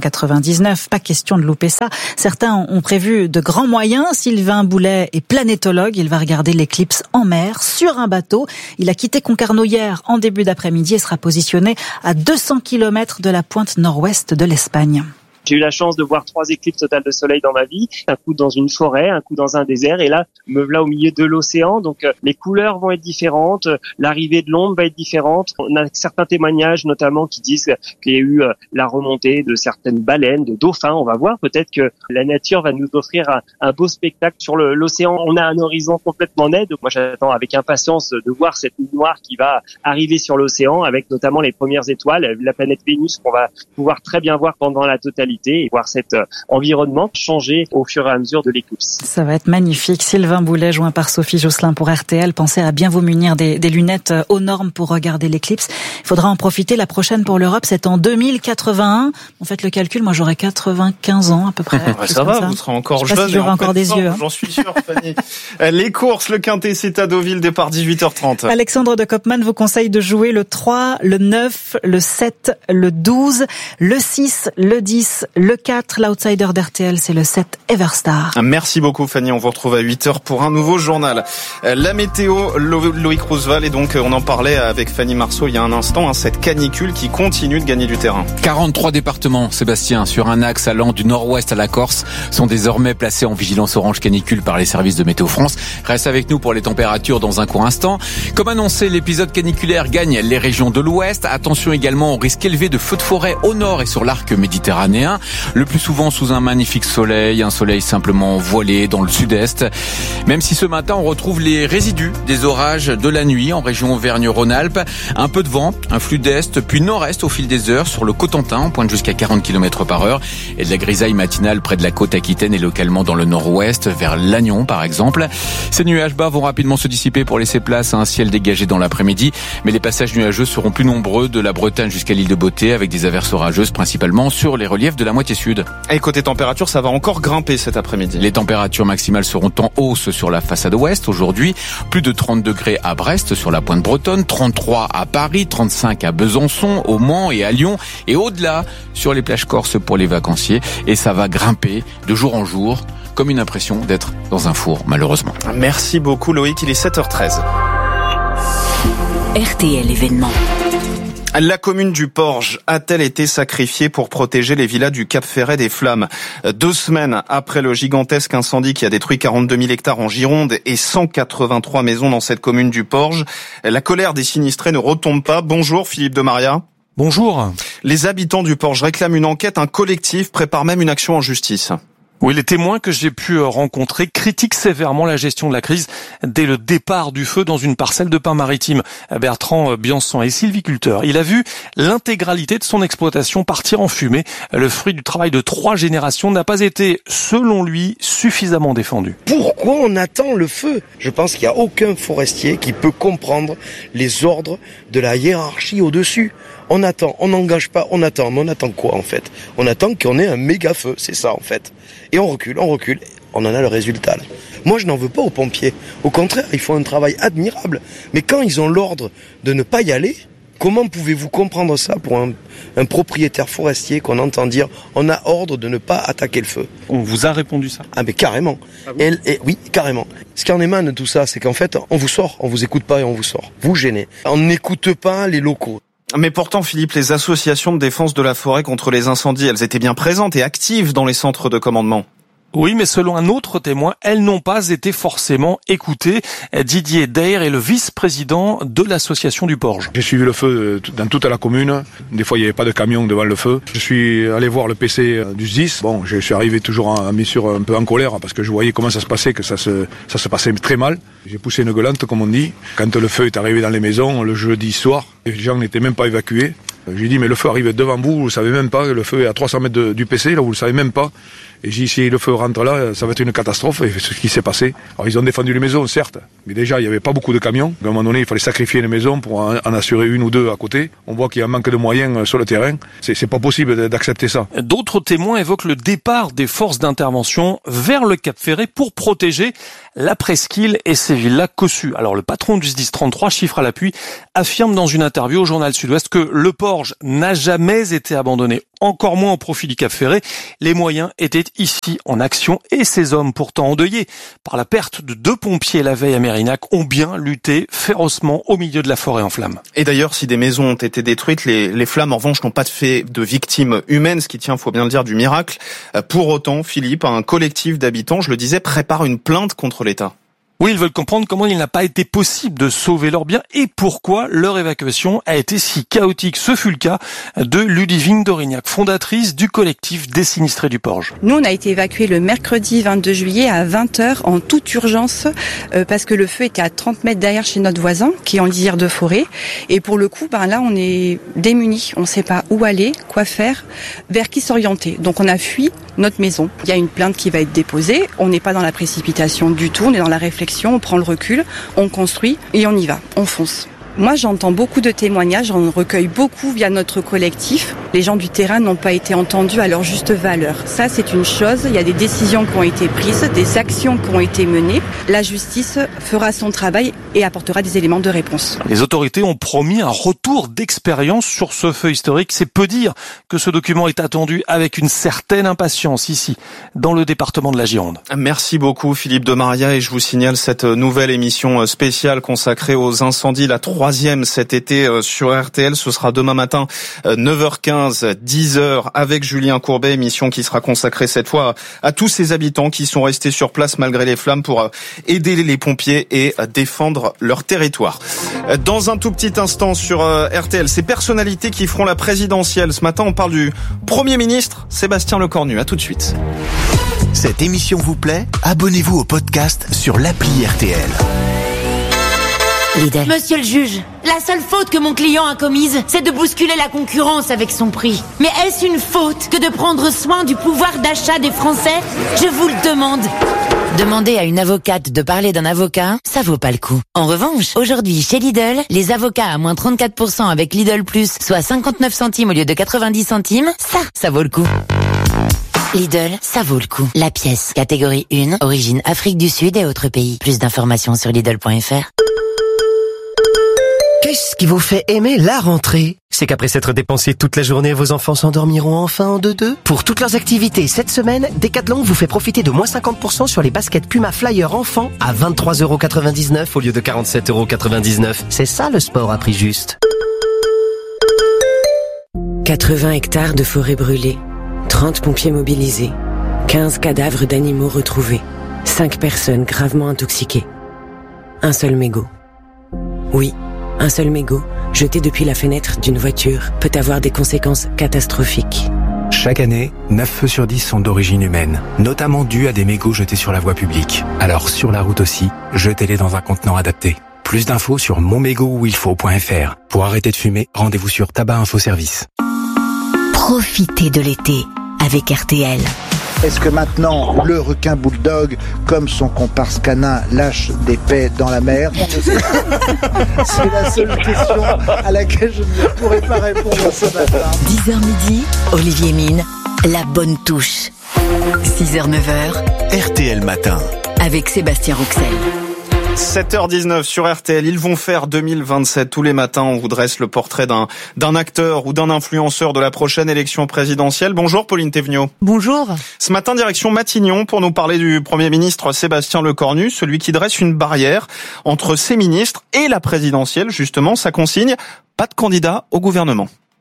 1999. Pas question de louper ça. Certains ont prévu de grands moyens. Sylvain Boulet est planétologue. Il va regarder l'éclipse en mer, sur un bateau. Il a quitté Concarneau hier en début d'après-midi et sera positionné à 200 km de la pointe nord-ouest de l'Espagne. J'ai eu la chance de voir 3 éclipses totales de soleil dans ma vie. Un coup dans une forêt, un coup dans un désert, et là, me voilà au milieu de l'océan. Donc, les couleurs vont être différentes, l'arrivée de l'onde va être différente. On a certains témoignages, notamment, qui disent qu'il y a eu la remontée de certaines baleines, de dauphins. On va voir, peut-être que la nature va nous offrir un beau spectacle sur l'océan. On a un horizon complètement net. Donc, moi, j'attends avec impatience de voir cette nuit noire qui va arriver sur l'océan, avec notamment les premières étoiles, la planète Vénus, qu'on va pouvoir très bien voir pendant la totalité, et voir cet environnement changer au fur et à mesure de l'éclipse. Ça va être magnifique. Sylvain Boulet, joint par Sophie Josselin pour RTL. Pensez à bien vous munir des lunettes aux normes pour regarder l'éclipse. Il faudra en profiter. La prochaine pour l'Europe, c'est en 2081. En fait, le calcul, moi j'aurais 95 ans à peu près. Ça va, vous serez encore jeune. Si j'aurai encore des yeux. J'en suis sûr, Fanny. Les courses, le Quintet, c'est à Deauville, départ 18h30. Alexandre de Koopman vous conseille de jouer le 3, le 9, le 7, le 12, le 6, le 10, le 4, l'outsider d'RTL, c'est le 7 Everstar. Merci beaucoup Fanny, on vous retrouve à 8h pour un nouveau journal. La météo, Loïc Roosevelt, et donc on en parlait avec Fanny Marceau il y a un instant, cette canicule qui continue de gagner du terrain. 43 départements, Sébastien, sur un axe allant du nord-ouest à la Corse, sont désormais placés en vigilance orange canicule par les services de Météo France. Reste avec nous pour les températures dans un court instant. Comme annoncé, l'épisode caniculaire gagne les régions de l'ouest. Attention également au risque élevé de feux de forêt au nord et sur l'arc méditerranéen. Le plus souvent sous un magnifique soleil, un soleil simplement voilé dans le sud-est. Même si ce matin on retrouve les résidus des orages de la nuit en région Auvergne-Rhône-Alpes. Un peu de vent, un flux d'est, puis nord-est au fil des heures sur le Cotentin, on pointe jusqu'à 40 km/h. Et de la grisaille matinale près de la côte aquitaine et localement dans le nord-ouest, vers Lannion par exemple. Ces nuages bas vont rapidement se dissiper pour laisser place à un ciel dégagé dans l'après-midi. Mais les passages nuageux seront plus nombreux de la Bretagne jusqu'à l'île de Beauté, avec des averses orageuses principalement sur les reliefs de la moitié sud. Et côté température, ça va encore grimper cet après-midi. Les températures maximales seront en hausse sur la façade ouest aujourd'hui. Plus de 30 degrés à Brest sur la pointe bretonne, 33 à Paris, 35 à Besançon, au Mans et à Lyon. Et au-delà, sur les plages corses pour les vacanciers. Et ça va grimper de jour en jour, comme une impression d'être dans un four, malheureusement. Merci beaucoup Loïc, il est 7h13. RTL événement. La commune du Porge a-t-elle été sacrifiée pour protéger les villas du Cap Ferret des flammes ? 2 semaines après le gigantesque incendie qui a détruit 42 000 hectares en Gironde et 183 maisons dans cette commune du Porge, la colère des sinistrés ne retombe pas. Bonjour Philippe de Maria. Bonjour. Les habitants du Porge réclament une enquête, un collectif prépare même une action en justice. Oui, les témoins que j'ai pu rencontrer critiquent sévèrement la gestion de la crise dès le départ du feu dans une parcelle de pin maritime. Bertrand Biançon est sylviculteur. Il a vu l'intégralité de son exploitation partir en fumée. Le fruit du travail de 3 générations n'a pas été, selon lui, suffisamment défendu. Pourquoi on attend le feu ? Je pense qu'il n'y a aucun forestier qui peut comprendre les ordres de la hiérarchie au-dessus. On attend, on n'engage pas, on attend. Mais on attend quoi en fait ? On attend qu'on ait un méga feu, c'est ça en fait. Et on recule, on en a le résultat. Là. Moi je n'en veux pas aux pompiers. Au contraire, ils font un travail admirable. Mais quand ils ont l'ordre de ne pas y aller, comment pouvez-vous comprendre ça pour un propriétaire forestier qu'on entend dire on a ordre de ne pas attaquer le feu ? On vous a répondu ça ? Ah mais carrément. Ah bon ? Oui, carrément. Ce qui en émane de tout ça, c'est qu'en fait, on vous sort, on vous écoute pas et on vous sort. Vous gênez. On n'écoute pas les locaux. Mais pourtant, Philippe, les associations de défense de la forêt contre les incendies, elles étaient bien présentes et actives dans les centres de commandement. Oui, mais selon un autre témoin, elles n'ont pas été forcément écoutées. Didier Dair est le vice-président de l'association du Porge. J'ai suivi le feu dans toute la commune. Des fois, il n'y avait pas de camion devant le feu. Je suis allé voir le PC du SDIS. Bon, je suis arrivé toujours bien sûr un peu en colère parce que je voyais comment ça se passait, que ça se passait très mal. J'ai poussé une gueulante, comme on dit. Quand le feu est arrivé dans les maisons, le jeudi soir, les gens n'étaient même pas évacués. J'ai dit, mais le feu arrive devant vous, vous savez même pas, le feu est à 300 mètres du PC, là, vous le savez même pas. Et j'ai dit, si le feu rentre là, ça va être une catastrophe, et c'est ce qui s'est passé. Alors, ils ont défendu les maisons, certes, mais déjà, il n'y avait pas beaucoup de camions. À un moment donné, il fallait sacrifier les maisons pour en assurer une ou deux à côté. On voit qu'il y a un manque de moyens sur le terrain. C'est pas possible d'accepter ça. D'autres témoins évoquent le départ des forces d'intervention vers le Cap Ferré pour protéger la presqu'île et ses villas cossues. Alors, le patron du SDIS 33, chiffre à l'appui, affirme dans une interview au journal Sud-Ouest que le Porge n'a jamais été abandonné, encore moins au profit du Cap Ferré. Les moyens étaient ici en action et ces hommes, pourtant endeuillés par la perte de 2 pompiers la veille à Mérignac, ont bien lutté férocement au milieu de la forêt en flammes. Et d'ailleurs, si des maisons ont été détruites, les flammes en revanche n'ont pas fait de victimes humaines, ce qui tient, faut bien le dire, du miracle. Pour autant, Philippe, un collectif d'habitants, je le disais, prépare une plainte contre l'État. Oui, ils veulent comprendre comment il n'a pas été possible de sauver leurs biens et pourquoi leur évacuation a été si chaotique. Ce fut le cas de Ludivine d'Aurignac, fondatrice du collectif des sinistrés du Porge. Nous, on a été évacués le mercredi 22 juillet à 20h en toute urgence parce que le feu était à 30 mètres derrière chez notre voisin qui est en lisière de forêt. Et pour le coup, là, on est démunis. On ne sait pas où aller, quoi faire, vers qui s'orienter. Donc on a fui notre maison. Il y a une plainte qui va être déposée. On n'est pas dans la précipitation du tout, on est dans la réflexion. On prend le recul, on construit et on y va, on fonce. Moi, j'entends beaucoup de témoignages, on recueille beaucoup via notre collectif. Les gens du terrain n'ont pas été entendus à leur juste valeur. Ça, c'est une chose. Il y a des décisions qui ont été prises, des actions qui ont été menées. La justice fera son travail et apportera des éléments de réponse. Les autorités ont promis un retour d'expérience sur ce feu historique. C'est peu dire que ce document est attendu avec une certaine impatience ici, dans le département de la Gironde. Merci beaucoup Philippe de Maria et je vous signale cette nouvelle émission spéciale consacrée aux incendies, la 3e cet été sur RTL. Ce sera demain matin 9h15, 10h avec Julien Courbet, émission qui sera consacrée cette fois à tous ces habitants qui sont restés sur place malgré les flammes pour aider les pompiers et défendre leur territoire. Dans un tout petit instant sur RTL, ces personnalités qui feront la présidentielle. Ce matin, on parle du Premier ministre Sébastien Lecornu. À tout de suite. Cette émission vous plaît ? Abonnez-vous au podcast sur l'appli RTL. Lidl. Monsieur le juge, la seule faute que mon client a commise, c'est de bousculer la concurrence avec son prix. Mais est-ce une faute que de prendre soin du pouvoir d'achat des Français ? Je vous le demande. Demander à une avocate de parler d'un avocat, ça vaut pas le coup. En revanche, aujourd'hui, chez Lidl, les avocats à moins 34% avec Lidl Plus, soit 59 centimes au lieu de 90 centimes, ça vaut le coup. Lidl, ça vaut le coup. La pièce, catégorie 1, origine Afrique du Sud et autres pays. Plus d'informations sur Lidl.fr. Qu'est-ce qui vous fait aimer la rentrée ? C'est qu'après s'être dépensé toute la journée, vos enfants s'endormiront enfin en 2-2 ? Pour toutes leurs activités cette semaine, Decathlon vous fait profiter de moins 50% sur les baskets Puma Flyer enfants à 23,99€ au lieu de 47,99€. C'est ça le sport à prix juste. 80 hectares de forêt brûlée, 30 pompiers mobilisés, 15 cadavres d'animaux retrouvés, 5 personnes gravement intoxiquées. Un seul mégot. Oui. Un seul mégot, jeté depuis la fenêtre d'une voiture, peut avoir des conséquences catastrophiques. Chaque année, 9 feux sur 10 sont d'origine humaine, notamment dus à des mégots jetés sur la voie publique. Alors sur la route aussi, jetez-les dans un contenant adapté. Plus d'infos sur monmégotuilfaut.fr. Pour arrêter de fumer, rendez-vous sur Tabac Info Service. Profitez de l'été avec RTL. Est-ce que maintenant, le requin bulldog, comme son comparse canin, lâche des paix dans la mer ? C'est la seule question à laquelle je ne pourrais pas répondre ce matin. 10h midi, Olivier Mine, la bonne touche. 6h, 9h, RTL Matin. Avec Sébastien Rouxel. 7h19 sur RTL, ils vont faire 2027. Tous les matins, on vous dresse le portrait d'un acteur ou d'un influenceur de la prochaine élection présidentielle. Bonjour Pauline Théveniot. Bonjour. Ce matin, direction Matignon pour nous parler du Premier ministre Sébastien Lecornu, celui qui dresse une barrière entre ses ministres et la présidentielle. Justement, sa consigne, pas de candidat au gouvernement.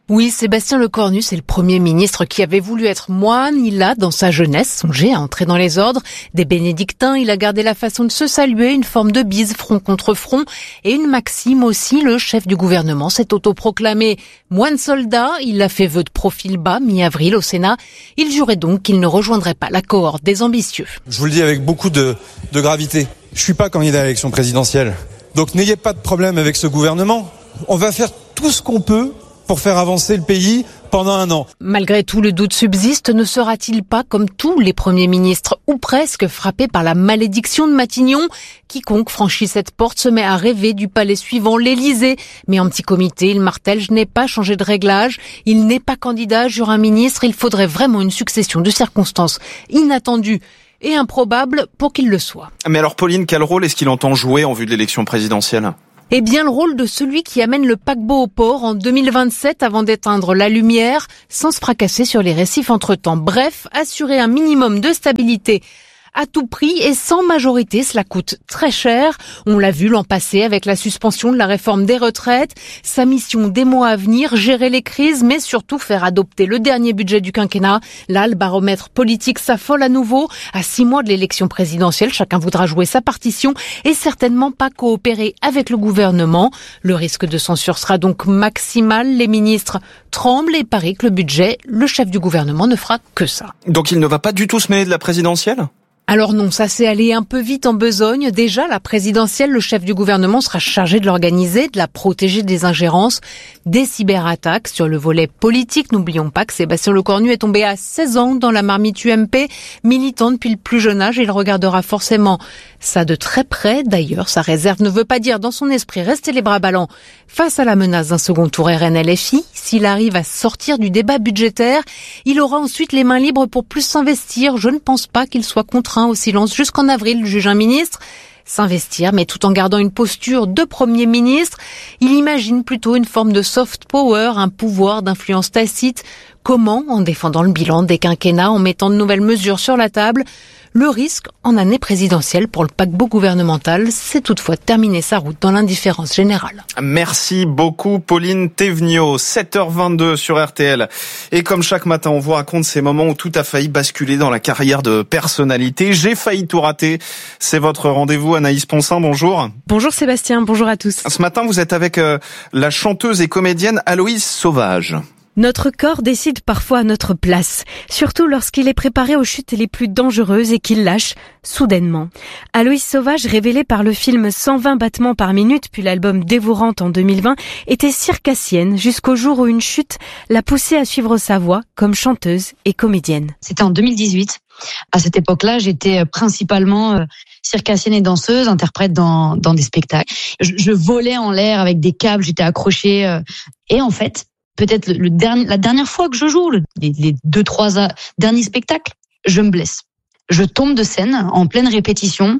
Oui, Sébastien Lecornu, c'est le Premier ministre qui avait voulu être moine. Il a, dans sa jeunesse, songé à entrer dans les ordres. Des bénédictins, il a gardé la façon de se saluer, une forme de bise front contre front. Et une maxime aussi, le chef du gouvernement s'est autoproclamé moine soldat. Il a fait vœu de profil bas, mi-avril au Sénat. Il jurait donc qu'il ne rejoindrait pas la cohorte des ambitieux. Je vous le dis avec beaucoup de gravité. Je suis pas candidat à l'élection présidentielle. Donc n'ayez pas de problème avec ce gouvernement. On va faire tout ce qu'on peut pour faire avancer le pays pendant 1 an. Malgré tout, le doute subsiste. Ne sera-t-il pas, comme tous les premiers ministres, ou presque, frappé par la malédiction de Matignon ? Quiconque franchit cette porte se met à rêver du palais suivant, l'Élysée. Mais en petit comité, il martèle, je n'ai pas changé de réglage. Il n'est pas candidat, jure un ministre. Il faudrait vraiment une succession de circonstances inattendues et improbables pour qu'il le soit. Mais alors, Pauline, quel rôle est-ce qu'il entend jouer en vue de l'élection présidentielle ? Eh bien, le rôle de celui qui amène le paquebot au port en 2027 avant d'éteindre la lumière, sans se fracasser sur les récifs entre-temps. Bref, assurer un minimum de stabilité à tout prix et sans majorité, cela coûte très cher. On l'a vu l'an passé avec la suspension de la réforme des retraites. Sa mission des mois à venir, gérer les crises, mais surtout faire adopter le dernier budget du quinquennat. Là, le baromètre politique s'affole à nouveau. À 6 mois de l'élection présidentielle, chacun voudra jouer sa partition et certainement pas coopérer avec le gouvernement. Le risque de censure sera donc maximal. Les ministres tremblent et parient que le budget, le chef du gouvernement ne fera que ça. Donc il ne va pas du tout se mêler de la présidentielle ? Alors non, ça s'est allé un peu vite en besogne. Déjà, la présidentielle, le chef du gouvernement sera chargé de l'organiser, de la protéger des ingérences, des cyberattaques. Sur le volet politique, n'oublions pas que Sébastien Lecornu est tombé à 16 ans dans la marmite UMP. Militant depuis le plus jeune âge, il regardera forcément ça de très près. D'ailleurs, sa réserve ne veut pas dire dans son esprit rester les bras ballants face à la menace d'un second tour RN-LFI. S'il arrive à sortir du débat budgétaire, il aura ensuite les mains libres pour plus s'investir. Je ne pense pas qu'il soit contraint au silence jusqu'en avril, juge un ministre. S'investir, mais tout en gardant une posture de Premier ministre. Il imagine plutôt une forme de soft power, un pouvoir d'influence tacite. Comment ? En défendant le bilan des quinquennats, en mettant de nouvelles mesures sur la table. Le risque, en année présidentielle pour le paquebot gouvernemental, c'est toutefois de terminer sa route dans l'indifférence générale. Merci beaucoup Pauline Thévenot, 7h22 sur RTL. Et comme chaque matin, on vous raconte ces moments où tout a failli basculer dans la carrière de personnalité. J'ai failli tout rater. C'est votre rendez-vous, Anaïs Ponsin, bonjour. Bonjour Sébastien, bonjour à tous. Ce matin, vous êtes avec la chanteuse et comédienne Aloïse Sauvage. Notre corps décide parfois à notre place, surtout lorsqu'il est préparé aux chutes les plus dangereuses et qu'il lâche soudainement. Aloïse Sauvage, révélée par le film 120 battements par minute puis l'album Dévorante en 2020, était circassienne jusqu'au jour où une chute l'a poussée à suivre sa voie comme chanteuse et comédienne. C'était en 2018. À cette époque-là, j'étais principalement circassienne et danseuse, interprète dans des spectacles. Je volais en l'air avec des câbles, j'étais accrochée et en fait, peut-être la dernière fois que je joue, les 2-3 derniers spectacles, je me blesse. Je tombe de scène en pleine répétition.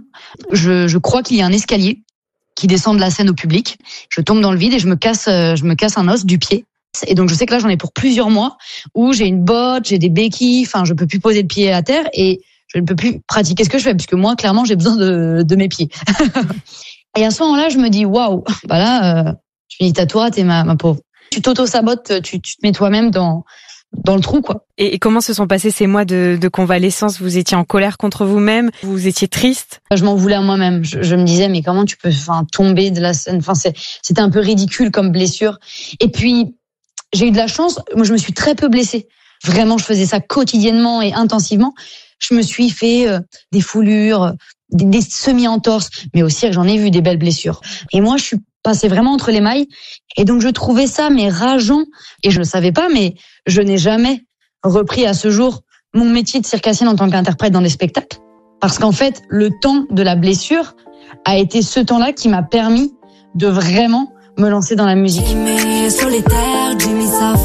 Je crois qu'il y a un escalier qui descend de la scène au public. Je tombe dans le vide et je me casse un os du pied. Et donc je sais que là j'en ai pour plusieurs mois où j'ai une botte, j'ai des béquilles, enfin je peux plus poser le pied à terre et je ne peux plus pratiquer ce que je fais puisque moi clairement j'ai besoin de mes pieds. Et à ce moment-là je me dis waouh, bah là je me dis t'as tout raté ma pauvre. Tu t'auto-sabotes, tu te mets toi-même dans le trou, quoi. Et comment se sont passés ces mois de convalescence ? Vous étiez en colère contre vous-même ? Vous étiez triste ? Je m'en voulais à moi-même. Je me disais, mais comment tu peux tomber de la scène ? C'était un peu ridicule comme blessure. Et puis, j'ai eu de la chance. Moi, je me suis très peu blessée. Vraiment, je faisais ça quotidiennement et intensivement. Je me suis fait des foulures, des semi-entorses, mais aussi j'en ai vu des belles blessures. Et moi, je suis passée vraiment entre les mailles. Et donc, je trouvais ça, mais rageant. Et je ne le savais pas, mais je n'ai jamais repris à ce jour mon métier de circassienne en tant qu'interprète dans des spectacles. Parce qu'en fait, le temps de la blessure a été ce temps-là qui m'a permis de vraiment me lancer dans la musique. Solitaire, j'ai mis ça à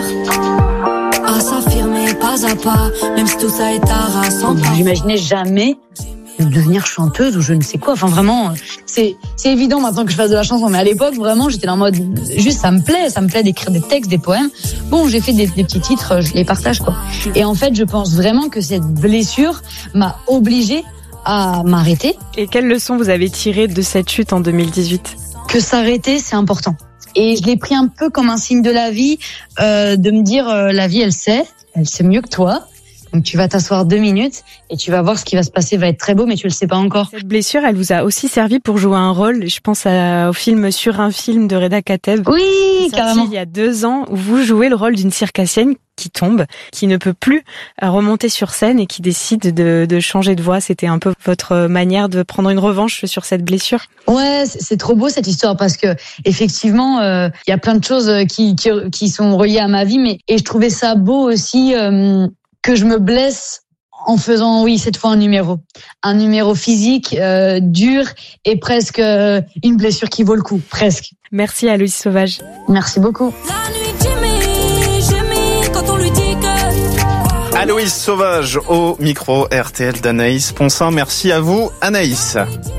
faire, à s'affirmer pas à pas, même si tout ça est harassant. J'imaginais jamais devenir chanteuse ou je ne sais quoi. Enfin vraiment, c'est évident maintenant que je fasse de la chanson, mais à l'époque vraiment j'étais en mode juste ça me plaît d'écrire des textes, des poèmes. Bon, j'ai fait des petits titres, je les partage quoi. Et en fait, je pense vraiment que cette blessure m'a obligée à m'arrêter. Et quelle leçon vous avez tirée de cette chute en 2018 ? Que s'arrêter, c'est important. Et je l'ai pris un peu comme un signe de la vie, de me dire la vie elle sait mieux que toi. Donc tu vas t'asseoir 2 minutes et tu vas voir ce qui va se passer, va être très beau, mais tu le sais pas encore. Cette blessure, elle vous a aussi servi pour jouer un rôle. Je pense au film Sur un film de Reda Kateb. Oui, carrément. Il y a 2 ans, où vous jouez le rôle d'une circassienne qui tombe, qui ne peut plus remonter sur scène et qui décide de changer de voix. C'était un peu votre manière de prendre une revanche sur cette blessure. Ouais, c'est trop beau cette histoire parce que effectivement, il y a plein de choses qui sont reliées à ma vie, et je trouvais ça beau aussi. Que je me blesse en faisant, cette fois un numéro physique, dur et presque une blessure qui vaut le coup, presque. Merci à Aloïs Sauvage. Merci beaucoup. Aloïs Sauvage au micro RTL d'Anaïs Ponsin. Merci à vous, Anaïs.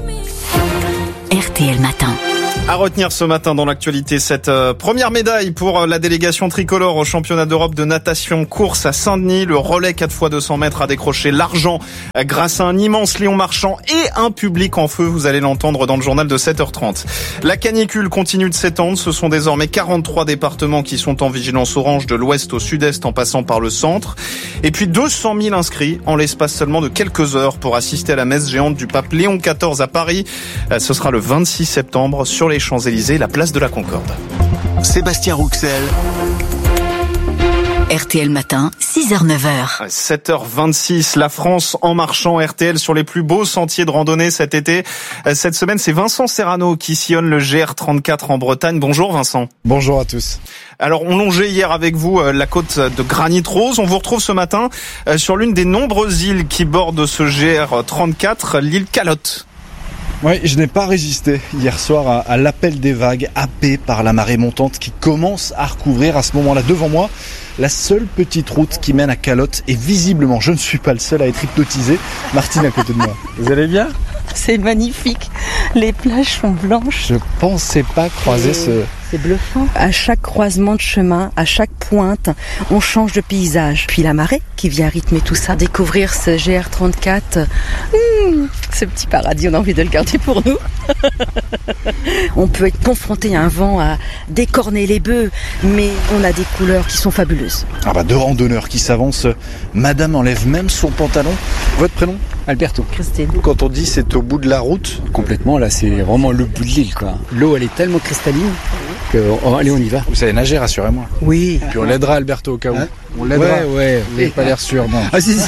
RTL Matin. À retenir ce matin dans l'actualité, cette première médaille pour la délégation tricolore au championnat d'Europe de natation course à Saint-Denis. Le relais 4x200 mètres a décroché l'argent grâce à un immense lion marchand et un public en feu. Vous allez l'entendre dans le journal de 7h30. La canicule continue de s'étendre. Ce sont désormais 43 départements qui sont en vigilance orange de l'ouest au sud-est en passant par le centre. Et puis 200 000 inscrits en l'espace seulement de quelques heures pour assister à la messe géante du pape Léon XIV à Paris. Ce sera le 26 septembre sur les Champs-Élysées, la place de la Concorde. Sébastien Rouxel. RTL Matin, 6h-9h. 7h26, la France en marchant. RTL sur les plus beaux sentiers de randonnée cet été. Cette semaine, c'est Vincent Serrano qui sillonne le GR34 en Bretagne. Bonjour Vincent. Bonjour à tous. Alors, on longeait hier avec vous la côte de Granit Rose. On vous retrouve ce matin sur l'une des nombreuses îles qui bordent ce GR34, l'île Calotte. Oui, je n'ai pas résisté hier soir à l'appel des vagues, happé par la marée montante qui commence à recouvrir à ce moment-là devant moi la seule petite route qui mène à Calotte. Et visiblement, je ne suis pas le seul à être hypnotisé. Martine à côté de moi. Vous allez bien ? C'est magnifique. Les plages sont blanches. Je pensais pas croiser C'est bluffant. À chaque croisement de chemin, à chaque pointe, on change de paysage. Puis la marée qui vient rythmer tout ça. Découvrir ce GR34, ce petit paradis, on a envie de le garder pour nous. On peut être confronté à un vent à décorner les bœufs, mais on a des couleurs qui sont fabuleuses. Deux randonneurs qui s'avancent. Madame enlève même son pantalon. Votre prénom ? Alberto. Christine. Quand on dit c'est au bout de la route, complètement, là c'est vraiment le bout de l'île, quoi. L'eau elle est tellement cristalline que allez, on y va. Vous savez nager, rassurez-moi. Oui. Puis on l'aidera Alberto au cas où. On l'aidera. Ouais. Vous n'avez pas l'air sûr, non. Ah si,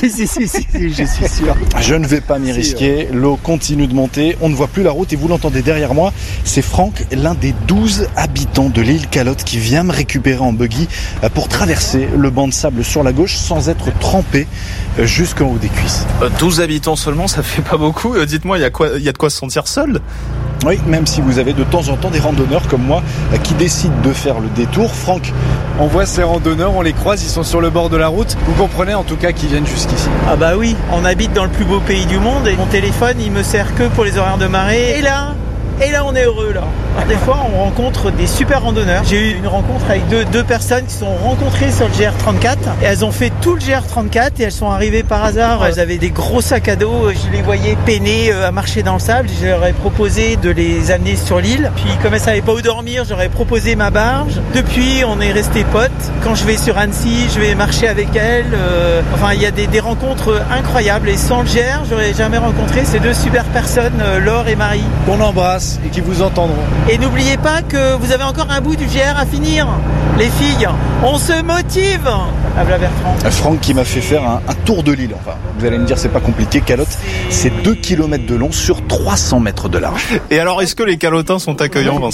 je suis sûr. Je ne vais pas m'y risquer. L'eau continue de monter. On ne voit plus la route et vous l'entendez derrière moi. C'est Franck, l'un des 12 habitants de l'île Calotte qui vient me récupérer en buggy pour traverser le banc de sable sur la gauche sans être trempé jusqu'en haut des cuisses. 12 habitants seulement, ça fait pas beaucoup. Dites-moi, il y a de quoi se sentir seul ? Oui, même si vous avez de temps en temps des randonneurs comme moi qui décident de faire le détour. Franck, on voit ces randonneurs, on les croise, ils sont sur le bord de la route. Vous comprenez en tout cas qu'ils viennent jusqu'ici. Ah bah oui, on habite dans le plus beau pays du monde et mon téléphone il me sert que pour les horaires de marée. Et là on est heureux là. Alors, des fois on rencontre des super randonneurs. J'ai eu une rencontre avec deux personnes qui se sont rencontrées sur le GR34 et elles ont fait tout le GR34 et elles sont arrivées par hasard. Elles avaient des gros sacs à dos, je les voyais peiner à marcher dans le sable. Je leur ai proposé de les amener sur l'île. Puis comme elles savaient pas où dormir, j'aurais proposé ma barge. Depuis on est restés potes. Quand je vais sur Annecy, je vais marcher avec elles. Il y a des rencontres incroyables et sans le GR, j'aurais jamais rencontré ces deux super personnes, Laure et Marie. Qu'on embrasse et qui vous entendront. Et n'oubliez pas que vous avez encore un bout du GR à finir. Les filles, on se motive. Abla Bertrand. Franck qui m'a fait faire un tour de l'île. Enfin, vous allez me dire, c'est pas compliqué. Calotte, c'est 2 km de long sur 300 mètres de large. Et alors, est-ce que les Calotins sont accueillants, Vincent ?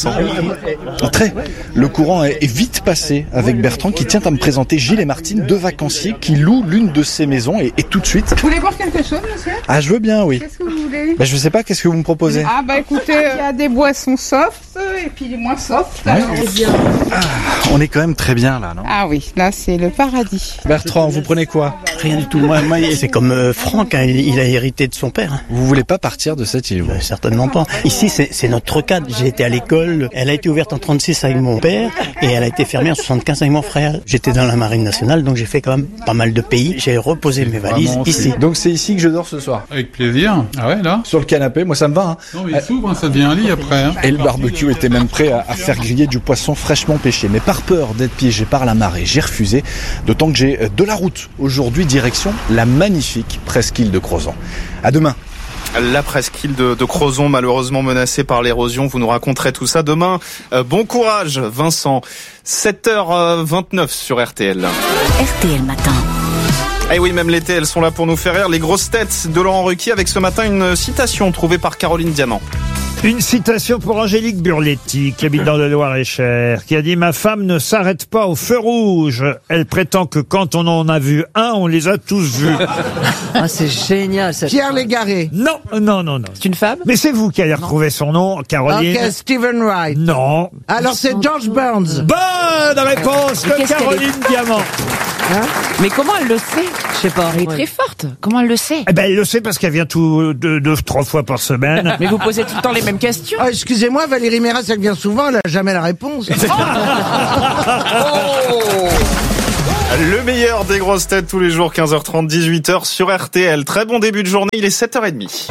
Très. Le courant est vite passé avec Bertrand qui tient à me présenter Gilles et Martine, 2 vacanciers qui louent l'une de ces maisons et tout de suite. Vous voulez boire quelque chose, monsieur ? Ah, je veux bien, oui. Qu'est-ce que vous voulez ? Je sais pas, qu'est-ce que vous me proposez ? Ah, écoutez, il y a des boissons soft et puis des moins soft. Ouais. On est quand même très bien là, non ? Ah oui, là c'est le paradis. Bertrand, vous prenez quoi ? Rien du tout. Moi, c'est comme Franck, hein, il a hérité de son père. Vous voulez pas partir de cette île? Certainement pas. Ici, c'est notre cadre. J'ai été à l'école. Elle a été ouverte en 36 avec mon père et elle a été fermée en 75 avec mon frère. J'étais dans la marine nationale, donc j'ai fait quand même pas mal de pays. J'ai reposé mes valises ici. Donc c'est ici que je dors ce soir. Avec plaisir. Ah ouais, là? Sur le canapé, moi ça me va. Hein. Non, mais il s'ouvre, ça devient un lit après. Hein. Et le barbecue était même prêt à faire griller du poisson fraîchement pêché. Mais par peur d'être piégé par la marée, j'ai refusé. D'autant que j'ai de la route. Aujourd'hui, direction la magnifique presqu'île de Crozon. À demain. La presqu'île de Crozon, malheureusement menacée par l'érosion. Vous nous raconterez tout ça demain. Bon courage, Vincent. 7h29 sur RTL. RTL Matin. Eh oui, même l'été, elles sont là pour nous faire rire. Les grosses têtes de Laurent Ruquier avec ce matin une citation trouvée par Caroline Diamant. Une citation pour Angélique Burletti, qui habite dans le Loir-et-Cher, qui a dit « Ma femme ne s'arrête pas au feu rouge. Elle prétend que quand on en a vu un, on les a tous vus. » Ah, c'est génial. Ça. Pierre Légaré. Non. C'est une femme? Mais c'est vous qui allez retrouver son nom, Caroline. Ok, Stephen Wright. Non. Alors c'est George Burns. Bonne réponse de Caroline Diamant. Hein? Mais comment elle le sait? Je sais pas. Elle est très forte. Comment elle le sait? Eh ben, elle le sait parce qu'elle vient deux, 3 fois par semaine. Mais vous posez tout le temps les mêmes questions. Ah, excusez-moi, Valérie Mérès, elle vient souvent, elle a jamais la réponse. Le meilleur des grosses têtes tous les jours, 15h30, 18h sur RTL. Très bon début de journée, il est 7h30.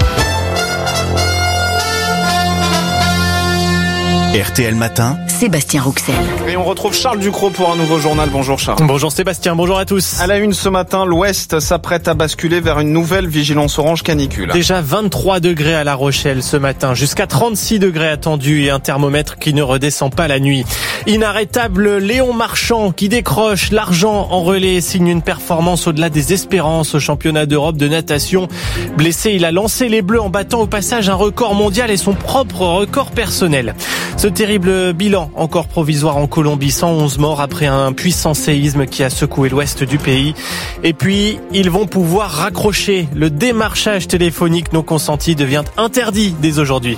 RTL Matin, Sébastien Rouxel. Et on retrouve Charles Ducrot pour un nouveau journal. Bonjour Charles. Bonjour Sébastien, bonjour à tous. À la une ce matin, l'Ouest s'apprête à basculer vers une nouvelle vigilance orange canicule. Déjà 23 degrés à La Rochelle ce matin, jusqu'à 36 degrés attendus et un thermomètre qui ne redescend pas la nuit. Inarrêtable, Léon Marchand qui décroche l'argent en relais, signe une performance au-delà des espérances au championnat d'Europe de natation. Blessé, il a lancé les Bleus en battant au passage un record mondial et son propre record personnel. Ce terrible bilan, encore provisoire en Colombie, 111 morts après un puissant séisme qui a secoué l'ouest du pays. Et puis, ils vont pouvoir raccrocher. Le démarchage téléphonique non consenti devient interdit dès aujourd'hui.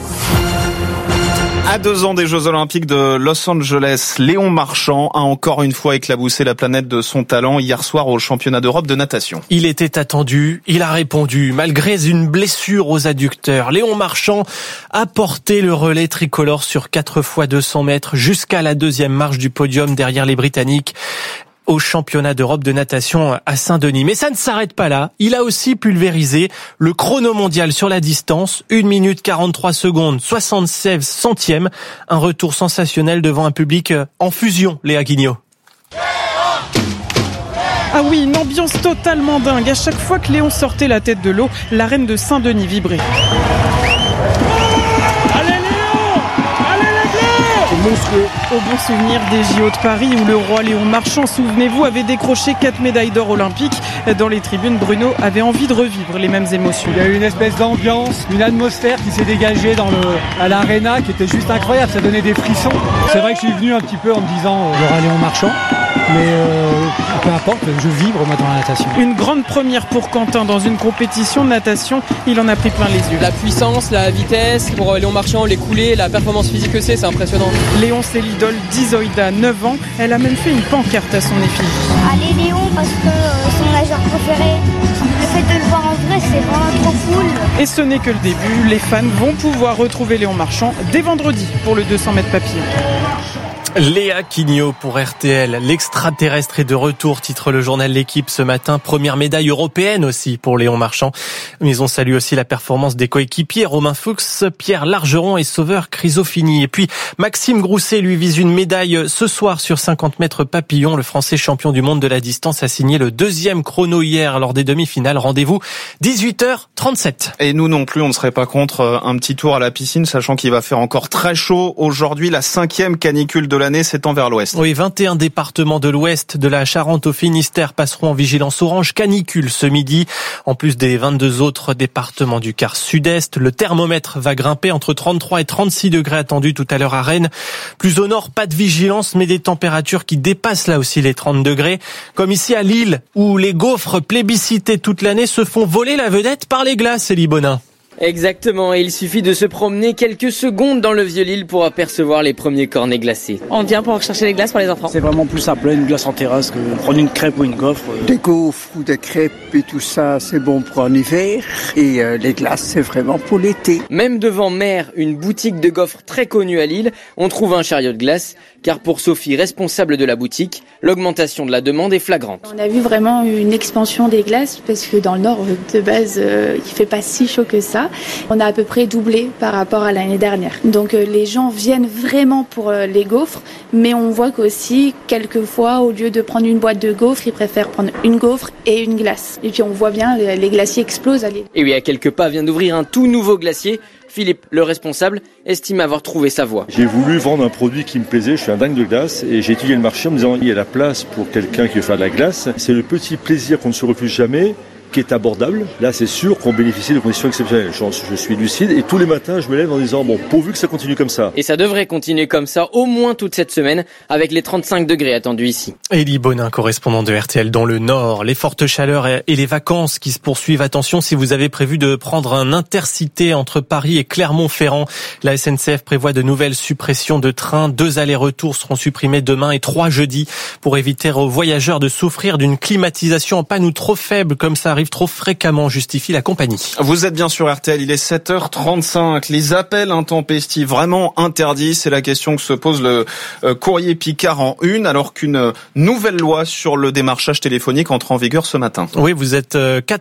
À 2 ans des Jeux Olympiques de Los Angeles, Léon Marchand a encore une fois éclaboussé la planète de son talent hier soir au championnat d'Europe de natation. Il était attendu, il a répondu. Malgré une blessure aux adducteurs, Léon Marchand a porté le relais tricolore sur 4 fois 200 mètres jusqu'à la deuxième marche du podium derrière les Britanniques au championnat d'Europe de natation à Saint-Denis. Mais ça ne s'arrête pas là. Il a aussi pulvérisé le chrono mondial sur la distance. 1 minute 43 secondes, 76 centièmes. Un retour sensationnel devant un public en fusion, Léa Guignot. Ah oui, une ambiance totalement dingue. À chaque fois que Léon sortait la tête de l'eau, l'arène de Saint-Denis vibrait. Monstrueux. Au bon souvenir des JO de Paris où le roi Léon Marchand, souvenez-vous, avait décroché 4 médailles d'or olympiques. Dans les tribunes, Bruno avait envie de revivre les mêmes émotions. Il y a eu une espèce d'ambiance, une atmosphère qui s'est dégagée à l'aréna qui était juste incroyable, ça donnait des frissons. C'est vrai que je suis venu un petit peu en me disant il y aura Léon Marchand, mais peu importe, je vibre moi dans la natation. Une grande première pour Quentin dans une compétition de natation, il en a pris plein les yeux. La puissance, la vitesse, pour Léon Marchand, les coulées, la performance physique que c'est impressionnant. Léon, c'est l'idole d'Isoïda, 9 ans. Elle a même fait une pancarte à son effigie. Allez Léon, parce que son nageur préféré. Le fait de le voir en vrai, c'est vraiment trop cool. Et ce n'est que le début. Les fans vont pouvoir retrouver Léon Marchand dès vendredi pour le 200 mètres papillon. Léa Guignot pour RTL. L'extraterrestre est de retour, titre le journal L'Équipe ce matin. Première médaille européenne aussi pour Léon Marchand. Mais on salue aussi la performance des coéquipiers Romain Fuchs, Pierre Largeron et Sauveur Chrysofini. Et puis Maxime Grousset lui vise une médaille ce soir sur 50 mètres papillon. Le Français champion du monde de la distance a signé le 2e chrono hier lors des demi-finales. Rendez-vous 18h37. Et nous non plus, on ne serait pas contre un petit tour à la piscine, sachant qu'il va faire encore très chaud aujourd'hui. La 5e canicule de l'année s'étend vers l'ouest. Oui, 21 départements de l'ouest, de la Charente au Finistère, passeront en vigilance orange canicule ce midi. En plus des 22 autres départements du quart sud-est, le thermomètre va grimper entre 33 et 36 degrés attendus tout à l'heure à Rennes. Plus au nord, pas de vigilance, mais des températures qui dépassent là aussi les 30 degrés. Comme ici à Lille, où les gaufres plébiscités toute l'année se font voler la vedette par les glaces, Élie Bonin. Exactement, et il suffit de se promener quelques secondes dans le Vieux-Lille pour apercevoir les premiers cornets glacés. On vient pour chercher les glaces pour les enfants. C'est vraiment plus simple, une glace en terrasse que prendre une crêpe ou une gaufre. Des gaufres ou des crêpes et tout ça, c'est bon pour en hiver. Et les glaces, c'est vraiment pour l'été. Même devant Mère, une boutique de gaufres très connue à Lille, on trouve un chariot de glace, car pour Sophie, responsable de la boutique, l'augmentation de la demande est flagrante. On a vu vraiment une expansion des glaces, parce que dans le Nord, de base, il fait pas si chaud que ça. On a à peu près doublé par rapport à l'année dernière. Donc les gens viennent vraiment pour les gaufres, mais on voit qu'aussi, quelquefois, au lieu de prendre une boîte de gaufres, ils préfèrent prendre une gaufre et une glace. Et puis on voit bien, les glaciers explosent à Lille. Et oui, à quelques pas vient d'ouvrir un tout nouveau glacier. Philippe, le responsable, estime avoir trouvé sa voie. J'ai voulu vendre un produit qui me plaisait, je suis un dingue de glace, et j'ai étudié le marché en me disant il y a la place pour quelqu'un qui veut faire de la glace. C'est le petit plaisir qu'on ne se refuse jamais, qui est abordable. Là, c'est sûr qu'on bénéficie de conditions exceptionnelles. Je suis lucide et tous les matins, je me lève en disant bon, pourvu que ça continue comme ça. Et ça devrait continuer comme ça au moins toute cette semaine avec les 35 degrés attendus ici. Élie Bonin, correspondant de RTL dans le Nord. Les fortes chaleurs et les vacances qui se poursuivent. Attention si vous avez prévu de prendre un intercité entre Paris et Clermont-Ferrand. La SNCF prévoit de nouvelles suppressions de trains. 2 allers-retours seront supprimés demain et 3 jeudi pour éviter aux voyageurs de souffrir d'une climatisation en panne ou trop faible comme ça arrive trop fréquemment, justifie la compagnie. Vous êtes bien sur RTL, il est 7h35. Les appels intempestifs vraiment interdits, c'est la question que se pose le courrier Picard en une, alors qu'une nouvelle loi sur le démarchage téléphonique entre en vigueur ce matin. Oui, vous êtes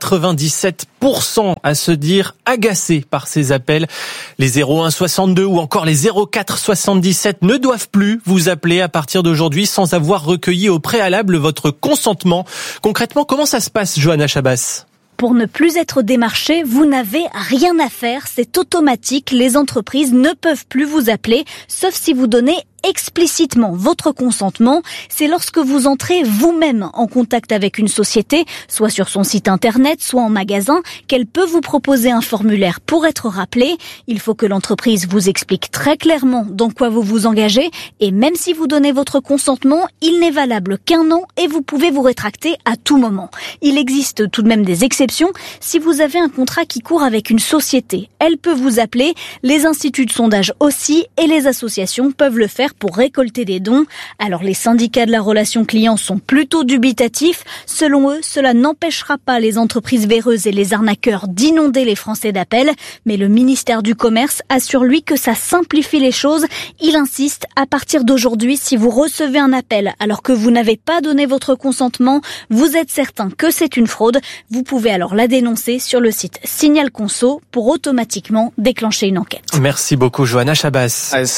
97% à se dire agacés par ces appels. Les 01 62 ou encore les 04 77 ne doivent plus vous appeler à partir d'aujourd'hui sans avoir recueilli au préalable votre consentement. Concrètement, comment ça se passe, Johanna Chabas ? Pour ne plus être démarché, vous n'avez rien à faire, c'est automatique, les entreprises ne peuvent plus vous appeler, sauf si vous donnez explicitement votre consentement. C'est lorsque vous entrez vous-même en contact avec une société, soit sur son site internet, soit en magasin, qu'elle peut vous proposer un formulaire pour être rappelé. Il faut que l'entreprise vous explique très clairement dans quoi vous vous engagez, et même si vous donnez votre consentement, il n'est valable qu'1 an et vous pouvez vous rétracter à tout moment. Il existe tout de même des exceptions. Si vous avez un contrat qui court avec une société, elle peut vous appeler, les instituts de sondage aussi, et les associations peuvent le faire pour récolter des dons. Alors les syndicats de la relation client sont plutôt dubitatifs. Selon eux, cela n'empêchera pas les entreprises véreuses et les arnaqueurs d'inonder les Français d'appels. Mais le ministère du Commerce assure lui que ça simplifie les choses. Il insiste, à partir d'aujourd'hui, si vous recevez un appel alors que vous n'avez pas donné votre consentement, vous êtes certain que c'est une fraude. Vous pouvez alors la dénoncer sur le site Signal Conso pour automatiquement déclencher une enquête. Merci beaucoup, Johanna Chabas. À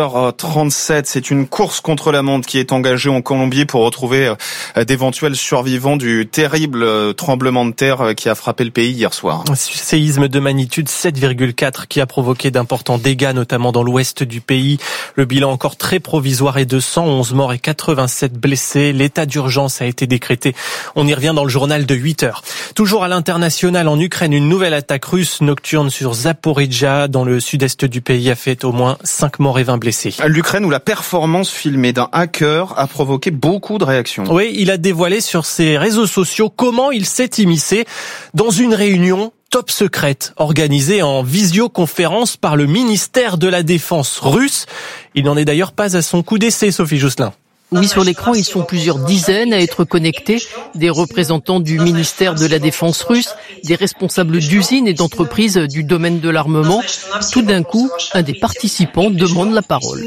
7h37, c'est une course contre la montre qui est engagée en Colombie pour retrouver d'éventuels survivants du terrible tremblement de terre qui a frappé le pays hier soir. Un séisme de magnitude 7,4 qui a provoqué d'importants dégâts, notamment dans l'ouest du pays. Le bilan encore très provisoire est de 111 morts et 87 blessés. L'état d'urgence a été décrété. On y revient dans le journal de 8h. Toujours à l'international, en Ukraine, une nouvelle attaque russe nocturne sur Zaporijjia, dans le sud-est du pays, a fait au moins 5 morts et 20 blessés. L'Ukraine, où la performance filmée d'un hacker a provoqué beaucoup de réactions. Oui, il a dévoilé sur ses réseaux sociaux comment il s'est immiscé dans une réunion top secrète organisée en visioconférence par le ministère de la Défense russe. Il n'en est d'ailleurs pas à son coup d'essai, Sophie Jousselin. Oui, sur l'écran, ils sont plusieurs dizaines à être connectés, des représentants du ministère de la Défense russe, des responsables d'usines et d'entreprises du domaine de l'armement. Tout d'un coup, un des participants demande la parole.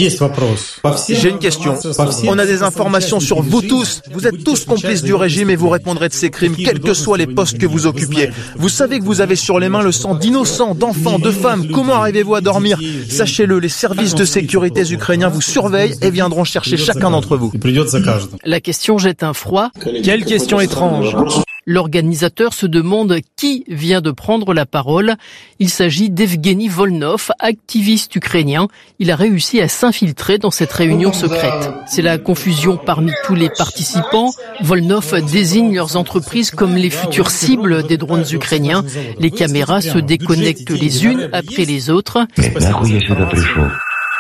J'ai une question. On a des informations sur vous tous. Vous êtes tous complices du régime et vous répondrez de ces crimes, quels que soient les postes que vous occupiez. Vous savez que vous avez sur les mains le sang d'innocents, d'enfants, de femmes. Comment arrivez-vous à dormir ? Sachez-le, les services de sécurité ukrainiens vous surveillent et viendront chercher chacun d'entre vous. La question jette un froid. Quelle question étrange. L'organisateur se demande qui vient de prendre la parole. Il s'agit d'Evgeny Volnov, activiste ukrainien. Il a réussi à s'infiltrer dans cette réunion secrète. C'est la confusion parmi tous les participants. Volnov désigne leurs entreprises comme les futures cibles des drones ukrainiens. Les caméras se déconnectent les unes après les autres.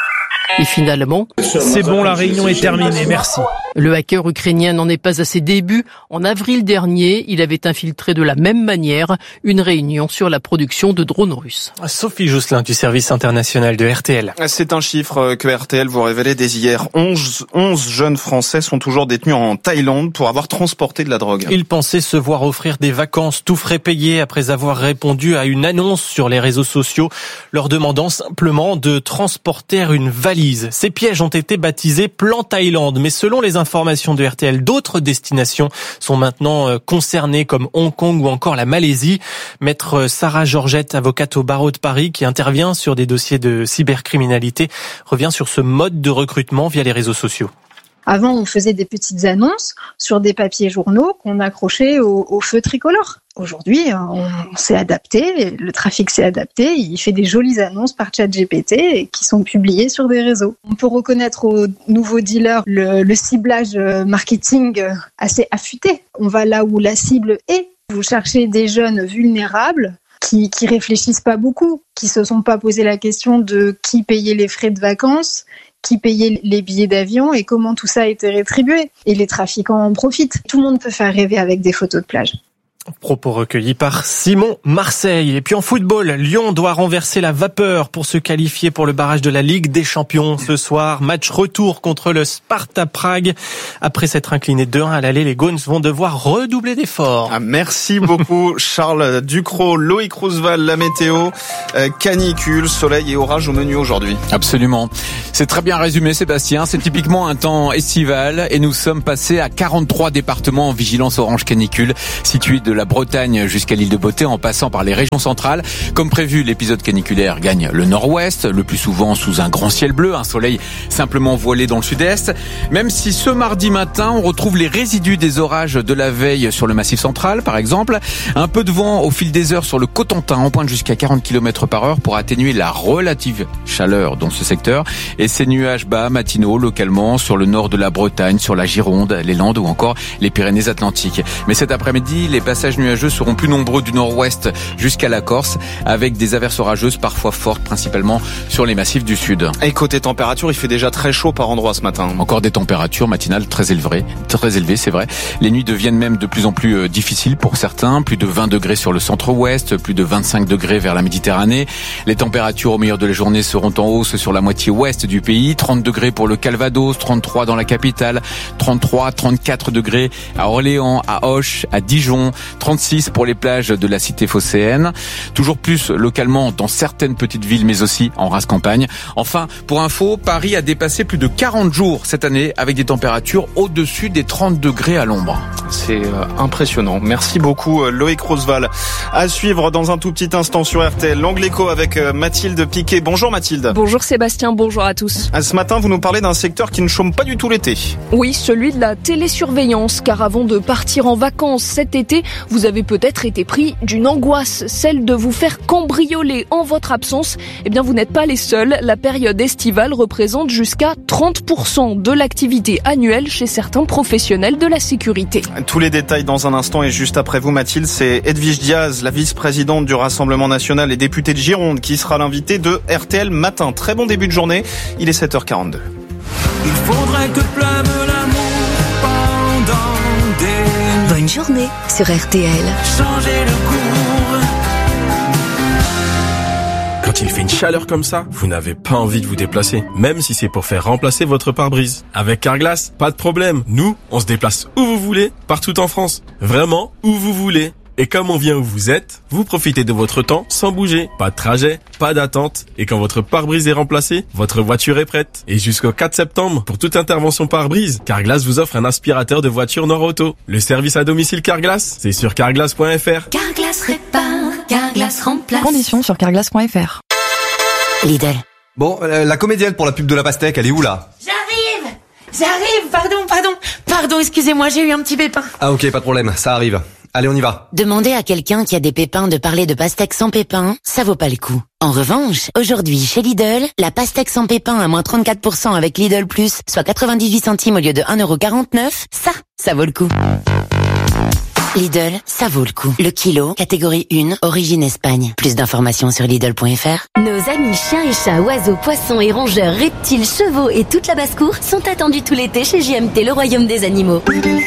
Et finalement, c'est bon, la réunion est terminée, merci. Le hacker ukrainien n'en est pas à ses débuts. En avril dernier, il avait infiltré de la même manière une réunion sur la production de drones russes. Sophie Jousselin du service international de RTL. C'est un chiffre que RTL vous révélait dès hier. 11 jeunes Français sont toujours détenus en Thaïlande pour avoir transporté de la drogue. Ils pensaient se voir offrir des vacances tout frais payés après avoir répondu à une annonce sur les réseaux sociaux leur demandant simplement de transporter une valise. Ces pièges ont été baptisés Plan Thaïlande, mais selon les informations de RTL, d'autres destinations sont maintenant concernées comme Hong Kong ou encore la Malaisie. Maître Sarah Georgette, avocate au barreau de Paris qui intervient sur des dossiers de cybercriminalité, revient sur ce mode de recrutement via les réseaux sociaux. Avant, on faisait des petites annonces sur des papiers journaux qu'on accrochait au feu tricolore. Aujourd'hui, on s'est adapté, le trafic s'est adapté, il fait des jolies annonces par ChatGPT qui sont publiées sur des réseaux. On peut reconnaître aux nouveaux dealers le ciblage marketing assez affûté. On va là où la cible est. Vous cherchez des jeunes vulnérables qui réfléchissent pas beaucoup, qui se sont pas posé la question de qui payait les frais de vacances, qui payait les billets d'avion et comment tout ça a été rétribué. Et les trafiquants en profitent. Tout le monde peut faire rêver avec des photos de plage. Propos recueillis par Simon Marseille. Et puis en football, Lyon doit renverser la vapeur pour se qualifier pour le barrage de la Ligue des Champions ce soir. Match retour contre le Sparta Prague. Après s'être incliné 2-1 à l'aller, les Gaunes vont devoir redoubler d'efforts. Merci beaucoup Charles Ducrot. Loïc Roosevelt, la météo, canicule, soleil et orage au menu aujourd'hui. Absolument. C'est très bien résumé Sébastien. C'est typiquement un temps estival et nous sommes passés à 43 départements en vigilance orange canicule, situés de la Bretagne jusqu'à l'île de Beauté en passant par les régions centrales. Comme prévu, l'épisode caniculaire gagne le nord-ouest, le plus souvent sous un grand ciel bleu, un soleil simplement voilé dans le sud-est. Même si ce mardi matin, on retrouve les résidus des orages de la veille sur le massif central, par exemple. Un peu de vent au fil des heures sur le Cotentin, en pointe jusqu'à 40 km/h pour atténuer la relative chaleur dans ce secteur. Et ces nuages bas matinaux localement sur le nord de la Bretagne, sur la Gironde, les Landes ou encore les Pyrénées-Atlantiques. Mais cet après-midi, les passages nuageux seront plus nombreux du nord-ouest jusqu'à la Corse, avec des averses orageuses parfois fortes, principalement sur les massifs du sud. Et côté température, il fait déjà très chaud par endroits ce matin. Encore des températures matinales très élevées, c'est vrai. Les nuits deviennent même de plus en plus difficiles pour certains. Plus de 20 degrés sur le centre-ouest, plus de 25 degrés vers la Méditerranée. Les températures au meilleur de la journée seront en hausse sur la moitié ouest du pays. 30 degrés pour le Calvados, 33 dans la capitale, 33, 34 degrés à Orléans, à Auch, à Dijon, 36 pour les plages de la cité phocéenne. Toujours plus localement dans certaines petites villes, mais aussi en race campagne. Enfin, pour info, Paris a dépassé plus de 40 jours cette année avec des températures au-dessus des 30 degrés à l'ombre. C'est impressionnant. Merci beaucoup Loïc Roosevelt. À suivre dans un tout petit instant sur RTL, l'Angle Écho avec Mathilde Piquet. Bonjour Mathilde. Bonjour Sébastien, bonjour à tous. Ce matin, vous nous parlez d'un secteur qui ne chôme pas du tout l'été. Oui, celui de la télésurveillance, car avant de partir en vacances cet été, vous avez peut-être été pris d'une angoisse, celle de vous faire cambrioler en votre absence. Eh bien, vous n'êtes pas les seuls. La période estivale représente jusqu'à 30% de l'activité annuelle chez certains professionnels de la sécurité. Tous les détails dans un instant et juste après vous Mathilde, c'est Edwige Diaz, la vice-présidente du Rassemblement National et députée de Gironde, qui sera l'invitée de RTL Matin. Très bon début de journée, il est 7h42. Il faudrait que pleuve l'amour pendant des... Bonne journée sur RTL. Changer le cours. Quand il fait une chaleur comme ça, vous n'avez pas envie de vous déplacer, même si c'est pour faire remplacer votre pare-brise. Avec Carglass, pas de problème. Nous, on se déplace où vous voulez, partout en France. Vraiment, où vous voulez. Et comme on vient où vous êtes, vous profitez de votre temps sans bouger. Pas de trajet, pas d'attente. Et quand votre pare-brise est remplacé, votre voiture est prête. Et jusqu'au 4 septembre, pour toute intervention pare-brise, Carglass vous offre un aspirateur de voiture Nord-Auto. Le service à domicile Carglass, c'est sur carglass.fr. Carglass répare, Carglass remplace. Conditions sur carglass.fr. Lidl. Bon, la comédienne pour la pub de la pastèque, elle est où là ? J'arrive, pardon, excusez-moi, j'ai eu un petit pépin. Ah ok, pas de problème, ça arrive. Allez, on y va. Demandez à quelqu'un qui a des pépins de parler de pastèque sans pépins, ça vaut pas le coup. En revanche, aujourd'hui, chez Lidl, la pastèque sans pépins à moins 34% avec Lidl Plus, soit 98 centimes au lieu de 1,49€, ça vaut le coup. Lidl, ça vaut le coup. Le kilo, catégorie 1, origine Espagne. Plus d'informations sur Lidl.fr. Nos amis chiens et chats, oiseaux, poissons et rongeurs, reptiles, chevaux et toute la basse-cour sont attendus tout l'été chez JMT, le royaume des animaux.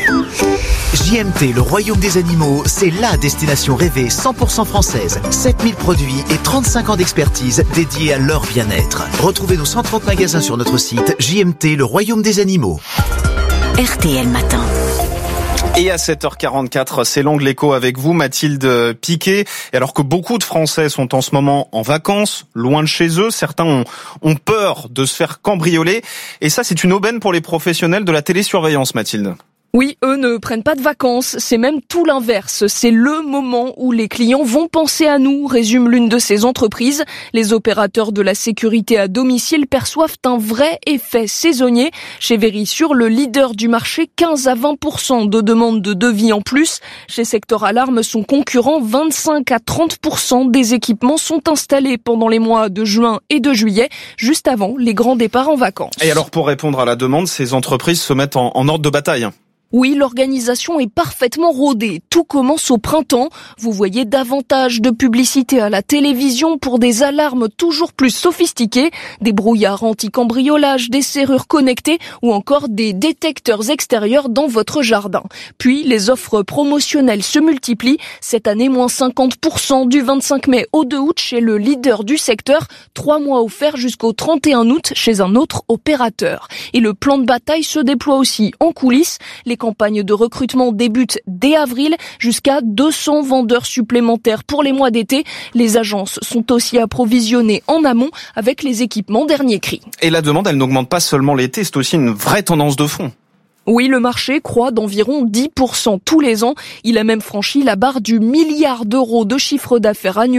JMT, le royaume des animaux, c'est la destination rêvée 100% française. 7000 produits et 35 ans d'expertise dédiés à leur bien-être. Retrouvez nos 130 magasins sur notre site JMT, le royaume des animaux. RTL Matin. Et à 7h44, c'est l'Angle Écho avec vous, Mathilde Piquet. Et alors que beaucoup de Français sont en ce moment en vacances, loin de chez eux, certains ont peur de se faire cambrioler. Et ça, c'est une aubaine pour les professionnels de la télésurveillance, Mathilde. Oui, eux ne prennent pas de vacances, c'est même tout l'inverse. C'est le moment où les clients vont penser à nous, résume l'une de ces entreprises. Les opérateurs de la sécurité à domicile perçoivent un vrai effet saisonnier. Chez Verisure, le leader du marché, 15 à 20% de demandes de devis en plus. Chez Sector Alarme, son concurrent, 25 à 30% des équipements sont installés pendant les mois de juin et de juillet, juste avant les grands départs en vacances. Et alors, pour répondre à la demande, ces entreprises se mettent en ordre de bataille. Oui, l'organisation est parfaitement rodée. Tout commence au printemps. Vous voyez davantage de publicité à la télévision pour des alarmes toujours plus sophistiquées, des brouillards anti-cambriolage, des serrures connectées ou encore des détecteurs extérieurs dans votre jardin. Puis, les offres promotionnelles se multiplient. Cette année, moins 50% du 25 mai au 2 août chez le leader du secteur. 3 mois offerts jusqu'au 31 août chez un autre opérateur. Et le plan de bataille se déploie aussi en coulisses. Les campagnes de recrutement débutent dès avril, jusqu'à 200 vendeurs supplémentaires pour les mois d'été. Les agences sont aussi approvisionnées en amont avec les équipements dernier cri. Et la demande, elle n'augmente pas seulement l'été, c'est aussi une vraie tendance de fond. Oui, le marché croît d'environ 10% tous les ans. Il a même franchi la barre du milliard d'euros de chiffre d'affaires annuel